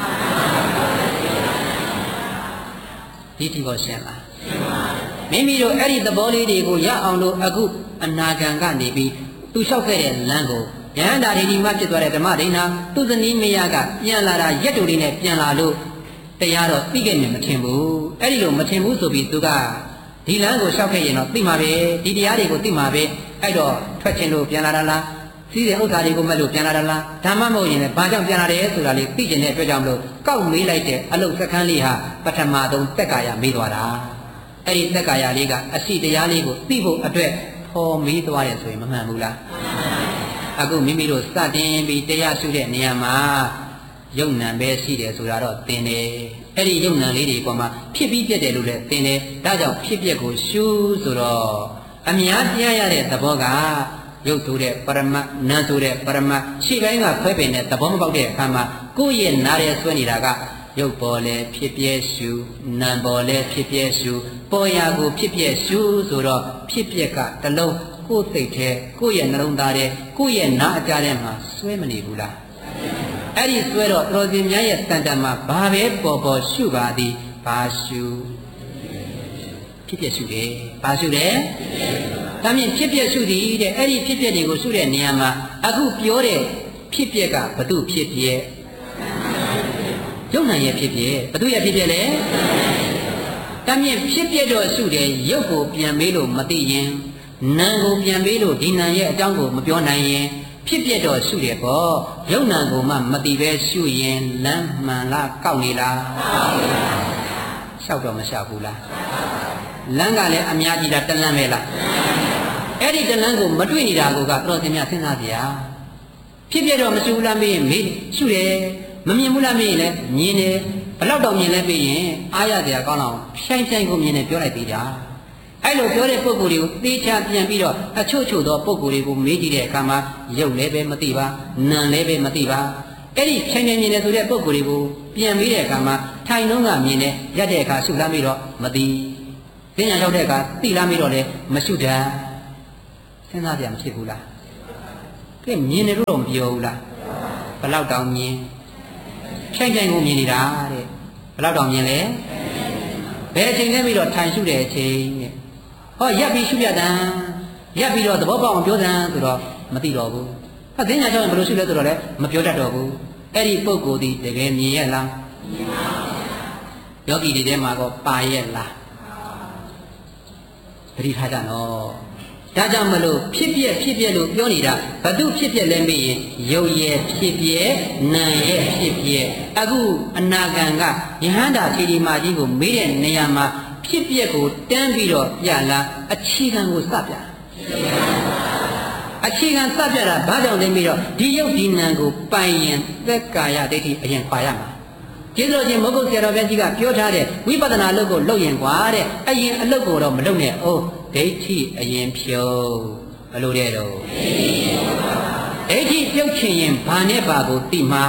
။ဒီတိကိုရှင်းလား။မိမိတို့အဲ့ဒီသဘောလေးတွေကိုရအောင်လို့အခုအနာဂံကနေပြီးသူလျှောက်ခဲ့တဲ့လမ်းကိုယဟန္တာဒီမှာဖြစ်သွားတဲ့ဓမ္မဒိဋ္ဌာသူဇနီးမယားကပြန်လာတာရက်တူလေးနဲ့ပြန်လာလို့တရားတော့သိခဲ့မြင်မထင်ဘူးအဲ့ဒီလိုမထင်ဘူးဆိုပြီးသူကဒီလမ်းကိုလျှောက်ခဲ့ရင်တော့သိမှာပဲဒီတရားတွေကိုသိမှာပဲအဲ့တော့ထွက်ခြင်းလို့ပြန်လာတာလားစီးတဲ့ဥစ္စာတွေကိုမဲ့လို့ပြန်လာတာလားဓမ္မမဟုတ်ရင်လည်းဘာကြောင့်ပြန်လာတယ်ဆိုတာလေးသိကျင်တဲ့အတွက်ကြောင့်မလို့ကောက်မေးလိုက်တဲ့အလုတ်စခန်းလေးဟာပထမဆုံးသက်ကာယမေးသွားတာအဲ့ဒီသက်ကာယလေးကအရှိတရားလေးကိုသိဖို့အတွက်ဖော်မေးသွားတယ်ဆိုရင်မမှန်ဘူးလားအခုမိမိတို့စတင်ပြီးတရားရှုတဲ့နေရာမှာယုံနံပဲရှိတယ်ဆိုတာတော့သင်တယ်အဲ့ဒီယုံနံလေးတွေပေါ်မှာဖြစ်ပြီးပြက်တယ်လို့လည်းသင်တယ်ဒါကြောင့်ဖြစ်ပြက်ကိုရှုဆိုတော့အများပြရတဲ့သဘောကရုပ်ဆိုတဲ့ပရမတ်နာမ်ဆိုတဲ့ပရမတ်ရှေ့ပိုင်းကခွဲပင်တဲ့သဘောမပေါက်တဲ့အခါမှာကိုယ့်ရဲ့နားရဲဆွဲနေတာကရုပ်ပေါ်လဲဖြစ်ပြက်ရှုနာမ်ပေါ်လဲဖြစ်ပြက်ရှုပေါ်ရာကိုဖြစ်ပြက်ရှုဆိုတော့ဖြစ်ပြက်ကတလုံးကိုယ်စိတ်ထဲကိုယ့်ရဲ့နှလုံးသားထဲကိုယ့်ရဲ့နားအကြားထဲမှာဆွဲမနေဘူးလားအဲ့ဒီဆွဲတော့တော်စင်များရဲ့တန်တန်မှာဘာပဲပေါ်ရှုပါသည်ဘာရှုဖြစ်ပြရှုတယ်ဘာရှုတယ်ဒါမြင်ဖြစ်ပြရှုသည်တဲ့အဲ့ဒီဖြစ်ပြတွေကိုရှုတဲ့နေရာမှာအခုပြောတဲ့ဖြစ်ပြကဘသူဖြစ်ပြယုံနာရဲ့ဖြစ်ပြဘသူရဲ့ဖြစ်ပြလဲဒါမြင်ဖြစ်ပြတော့ရှုတယ်ရုပ်ကိုပြန်မေးလို့မသိရင်နာမ်ကိုပြန်ပေးလို့ဒီနာမ်ရဲ့အကြောင်းကိုမပြောနိုင်ရင်ဖြစ်ပြတော့ရှုတယ်ပေါ့ယုံနာကိုမှမသိပဲရှုရင်လမ်းမှန်လားကောက်နေလားလျှောက်တော့မလျှောက်ဘူးလားလမ်းကလည်းအများကြီးလားတလန်းပဲလားအဲ့ဒီတလန်းကိုမတွေ့နေတာကိုကတော့သင်များစဉ်းစားကြရဖြစ်ပြတော့မရှိဘူးလားမေးရင်မေးရှုတယ်မမြင်ဘူးလားမေးရင်လည်းမြင်တယ်ဘလောက်တောင်မြင်လဲပြီးရင်အားရစရာကောင်းအောင်ဖြိုင်းဖြိုင်းကိုမြင်တယ်ပြောလိုက်သေးတာအဲ့လိုပြောတဲ့ပုံကိုယ်တွေကိုသေချာပြန်ပြီးတော့အချို့ချို့သောပုံကိုယ်တွေကိုမေးကြည့်တဲ့အခါမှာရုပ်လည်းပဲမသိပါနာမ်လည်းပဲမသိပါအဲ့ဒီဖြိုင်းဖြိုင်းမြင်တယ်ဆိုတဲ့ပုံကိုယ်တွေကိုပြန်ပြီးတဲ့အခါမှာထိုင်လုံးကမြင်တယ်ရက်တဲ့အခါရှုလားပြီးတော့မသိပညာရောက်တဲ့အခါသိလားပြီးတော့လည်းမရှုတတ်စဉ်းစားကြမဖြစ်ဘူးလားကဲမြင်တယ်လို့တော့မပြောဘူးလားဘလောက်တောင်မြင်ဖြိုင်းဖြိုင်းကိုမြင်နေတာတဲ့ဘလောက်တောင်မြင်လဲဘယ်အချိန်လဲပြီးတော့ထိုင်ရှုတဲ့အချိန်တဲ့ဟောရက်ပြီးရှုရတာရက်ပြီးတော့သဘောပေါက်အောင်ပြောတာဆိုတော့မသိတော့ဘူးဟာသိညာကြောင့်ဘယ်လိုရှုလဲဆိုတော့လည်းမပြောတတ်တော့ဘူးအဲ့ဒီပုဂ္ဂိုလ်ဒီတကယ်မြင်ရလားယောဂီတွေထဲမှာတော့ပါရဲ့လားသတိထားကြနော်ဒါကြောင့်မလို့ဖြစ်ပြလို့ပြောနေတာဘသူဖြစ်ပြလဲမေးရင်ရုပ်ရဲ့ဖြစ်ပြနာမ်ရဲ့ဖြစ်ပြအခုအနာဂံကယဟန္တာခြေဒီမာကြီးကိုမေးတဲ့နေရာမှာဖြစ်ပြကိုတန်းပြီးတော့ပြလာအခြေခံကိုစပြအခြေခံစပြတာဘာကြောင့်လဲမေးတော့ဒီရုပ်ဒီနာမ်ကိုပိုင်ရင်သက်ကာယဒိဋ္ဌိအရင်ခွာရမှာကျေးဇူးရှင်မဟုတ်ဆရာတော်ဘုရားကြီးကပြောထားတဲ့ဝိပဿနာအလုပ်ကိုလုပ်ရင်ကွာတဲ့အရင်အလုပ်ကိုတော့မလုပ်နဲ့အိုးဒိဋ္ဌိအရင်ဖြုတ်ဘလို့တဲ့တော့ဒိဋ္ဌိပြုတ်ချင်ရင်ဘာနဲ့ပါကိုသိမှာ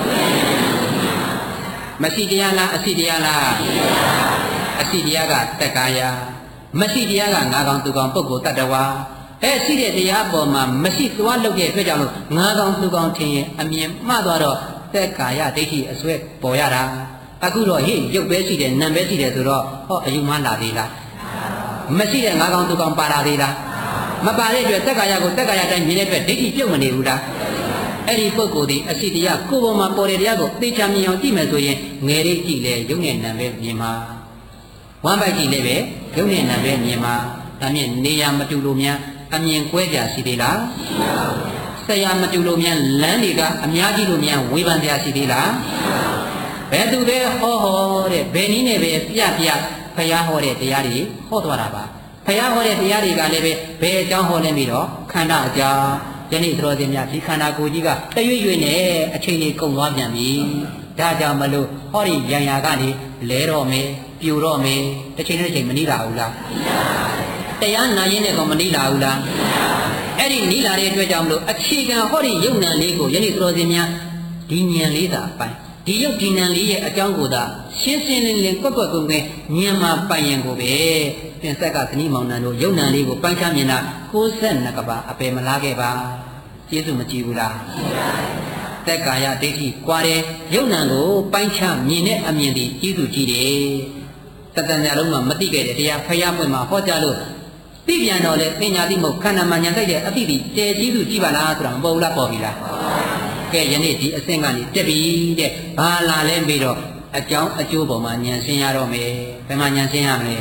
မရှိတရားလားအစီတရားလားအစီတရားကတက္ကာယမရှိတရားကငါကောင်သူကောင်ပုဂ္ဂိုလ်တ attva ရှိတဲ့တရားပေါ်မှာမရှိသွားလုပ်တဲ့အတွက်ကြောင့်လို့ငါကောင်သူကောင်ထင်ရင်အမြင်မှားသွားတော့သက်ကာယဒိဋ္ဌိအစွဲပေါ်ရတာအခုတော့ဟေ့ရုပ်ပဲရှိတယ်နာမ်ပဲရှိတယ်ဆိုတော့ဟောအယူမှန်းလာသေးလားမရှိတဲ့ငါကောင်သူကောင်ပါလာသေးလားမပါတဲ့အတွက်သက်ကာယကိုသက်ကာယတိုင်းမြင်တဲ့အတွက်ဒိဋ္ဌိပြုတ်မနေဘူးလားအဲ့ဒီပုဂ္ဂိုလ်ဒီအစီတရားကိုယ်ပေါ်မှာပေါ်တဲ့တရားကိုသိချမြင်အောင်ကြည့်မယ်ဆိုရင်ငယ်လေးကြည့်လေရုပ်နဲ့နာမ်ပဲမြင်မှာဝမ်းပိုက်ကြည့်လေပဲရုပ်နဲ့နာမ်ပဲမြင်မှာဒါမြင်နေရာမတူလို့များအမြင်ကွဲကြရှိသေးလားဆရာမတူလို့များလမ်းတွေကအများကြီးလို့များဝေဖန်ကြရှိသေးလားဘယ်သူပဲဟောတဲ့ဘယ်နည်းနဲ့ပဲပြဖယားဟောတဲ့တရားတွေဟောသွားတာပါဖယားဟောတဲ့တရားတွေကလည်းပဲဘယ်အကြောင်းဟောလဲပြီးတော့ခန္ဓာအကြောင်းယနေ့သတော်စင်များဒီခန္ဓာကိုယ်ကြီးကတရွေ့ရွေ့နဲ့အချိန်ကြီးကုန်သွားပြန်ပြီဒါကြောင့်မလို့ဟောဒီရံရာကနေလဲတော့မယ်ပြိုတော့မယ်တစ်ချိန်တစ်ချိန်မနီးလာဘူးလားတရားနာရင်းနဲ့ကောမနီးလာဘူးလားအဲ့ဒီနီးလာတဲ့အတွက်ကြောင့်မလို့အခြေခံဟောဒီယုံနံလေးကိုယနေ့သတော်စင်များဒီဉာဏ်လေးသာပိုင်ဒီယုတ်ဒီဉာဏ်လေးရဲ့အကြောင်းကိုသာရှင်းရှင်းလင်းလင်းကွက်ကွက်ကွင်းကွင်းဉာဏ်မှာပိုင်ရင်ကိုပဲပြင်ဆက်ကသတိမောင်နှံတို့ယုံနံလေးကိုပိုင်ချမြင်တာ62ကဘာအပယ်မလားခဲ့ပါကျေးဇူးမကြည့်ဘူးလားသက်ကာယဒိဋ္ဌိကွာတယ်ယုံနံကိုပိုင်ချမြင်တဲ့အမြင်ဒီကျေးဇူးကြည့်တယ်တတန်ညာလုံးမှာမသိခဲ့တဲ့တရားဖယားပွင့်မှာဟောကြားလို့သိပြန်တော့လေပညာတိမဟုတ်ခန္ဓာမှာညာတိုက်တဲ့အသိဒီတဲကျေးဇူးကြည့်ပါလားဆိုတာမပေါ်ဘူးလားပေါ်ပြီလားကဲယနေ့ဒီအဆင့်ကနေတက်ပြီတဲ့ဘာလာလဲပြီးတော့အကြောင်းအကျိုးပေါ်မှာဉာဏ်ရှင်းရတော့မယ်ဘယ်မှာဉာဏ်ရှင်းရမလဲ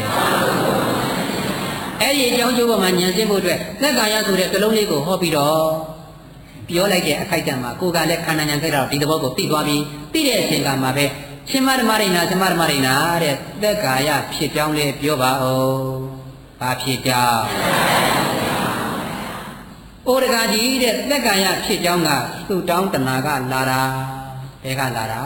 အဲ့ဒီအကြောင်းကျိုးပေါ်မှာဉာဏ်ရှင်းဖို့အတွက်သက်ကာယဆိုတဲ့ကလုံးလေးကိုဟောပြီးတော့ပြောလိုက်တဲ့အခိုက်အတန့်မှာကိုယ်ကလည်းခန္ဓာဉာဏ်ခိုက်တော့ဒီသဘောကိုသိသွားပြီသိတဲ့အချိန်ကမှာပဲရှင်မဓမ္မရိဏရှင်မဓမ္မရိဏတဲ့သက်ကာယဖြစ်ကြောင်းလေးပြောပါဦးဘာဖြစ်ကြောင်းဩရဂါကြီးတဲ့သက်ကာယဖြစ်ကြောင်းကသူ့တောင်းတဏှာကလာတာဘယ်ကလာတာ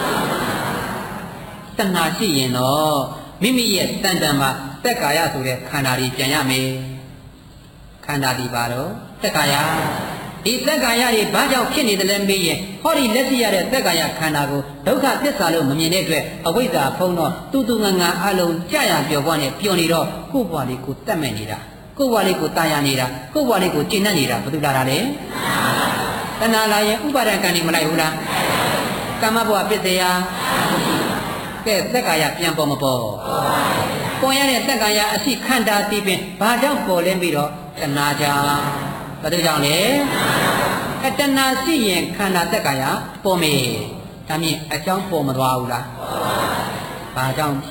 တဏှာရှိရင်တော့မိမိရဲ့တန်တန်မှာသက်ကာယဆိုတဲ့ခန္ဓာကြီးပြန်ရမယ်ခန္ဓာဒီပါတော့သက်ကာယဒီသက်ကာယတွေဘာကြောင့်ဖြစ်နေတယ်လဲမေးရင်ဟောဒီလက်ရှိရတဲ့သက်ကာယခန္ဓာကိုဒုက္ခသစ္စာလို့မမြင်တဲ့အတွက်အဝိဇ္ဇာဖုံးတော့တူတူငငါအလုံးကြာရပျော်ပွားနေပျော်နေတော့ကိုယ့်ဘဝလေးကိုတတ်မဲ့နေတာကိုယ့်ဘဝလေးကိုတာယာနေတာကိုယ့်ဘဝလေးကိုကျင့်တတ်နေတာဘာလို့လာတာလဲတဏှာလာရင်ဥပါဒံကံနေမလိုက်ဘူးလားကာမဘဝပစ္စယကဲသက်ကာယပြန်ပေါ်မပေါ်ပေါ်ရတဲ့သက်ကာယအရှိခန္ဓာတည်ပင်ဘာကြောင့်ပေါ်လဲပြီးတော့တဏှာကြောင့်ဘာလို့ကြောင့်လဲတဏှာရှိရင်ခန္ဓာသက်ကာယပေါ်မေဒါမြင်အကြောင်းပေါ်မသွားဘူးလားဘာကြောင့်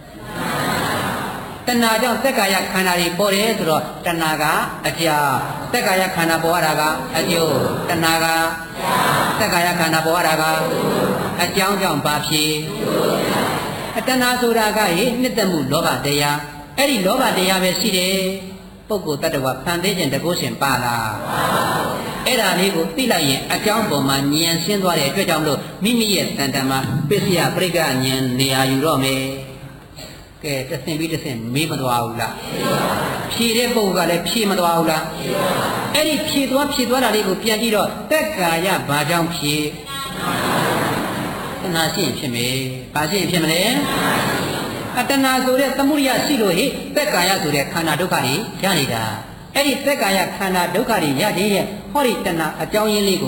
တဏှာကြောင့်သက်ကာယခန္ဓာတွေပေါ်တယ်ဆိုတော့တဏှာကအကြာသက်ကာယခန္ဓာပေါ်ရတာကအကျိုးတဏှာကသက်ကာယခန္ဓာပေါ်ရတာကအကြောင်းကြောင့်ဘာဖြစ်တဏှာဆိုတာကဟိနှစ်သက်မှုလောဘတရားအဲ့ဒီလောဘတရားပဲရှိတယ်ပုဂ္ဂိုလ်တ attva ဖန်သေးခြင်းတကုရှင်ပါလားအဲ့ဒါလေးကိုသိလိုက်ရင်အကြောင်းပေါ်မှာဉာဏ်ရှင်းသွားတဲ့အတွက်ကြောင့်မလို့မိမိရဲ့တန်တန်မှာပစ္စယပရိက္ခဉာဏ်နေရာယူတော့မယ်ကဲတဆင်ပြီးတဆင်မေးမသွားဘူးလားဖြေတဲ့ပုဂ္ဂိုလ်ကလည်းဖြေမသွားဘူးလားအဲ့ဒီဖြေသွားတာလေးကိုပြန်ကြည့်တော့သက်ကာယဘာကြောင့်ဖြေတဏှာရှိရင်ဖြစ်မယ်ဘာရှိရင်ဖြစ်မလဲတဏှာဆိုတဲ့သမုဒိယရှိလို့ဟိသက်ကာယဆိုတဲ့ခန္ဓာဒုက္ခတွေရနေတာအဲ့ဒီသက်ကာယခန္ဓာဒုက္ခတွေရတဲ့ဟောဒီတဏှာအကြောင်းရင်းလေးကို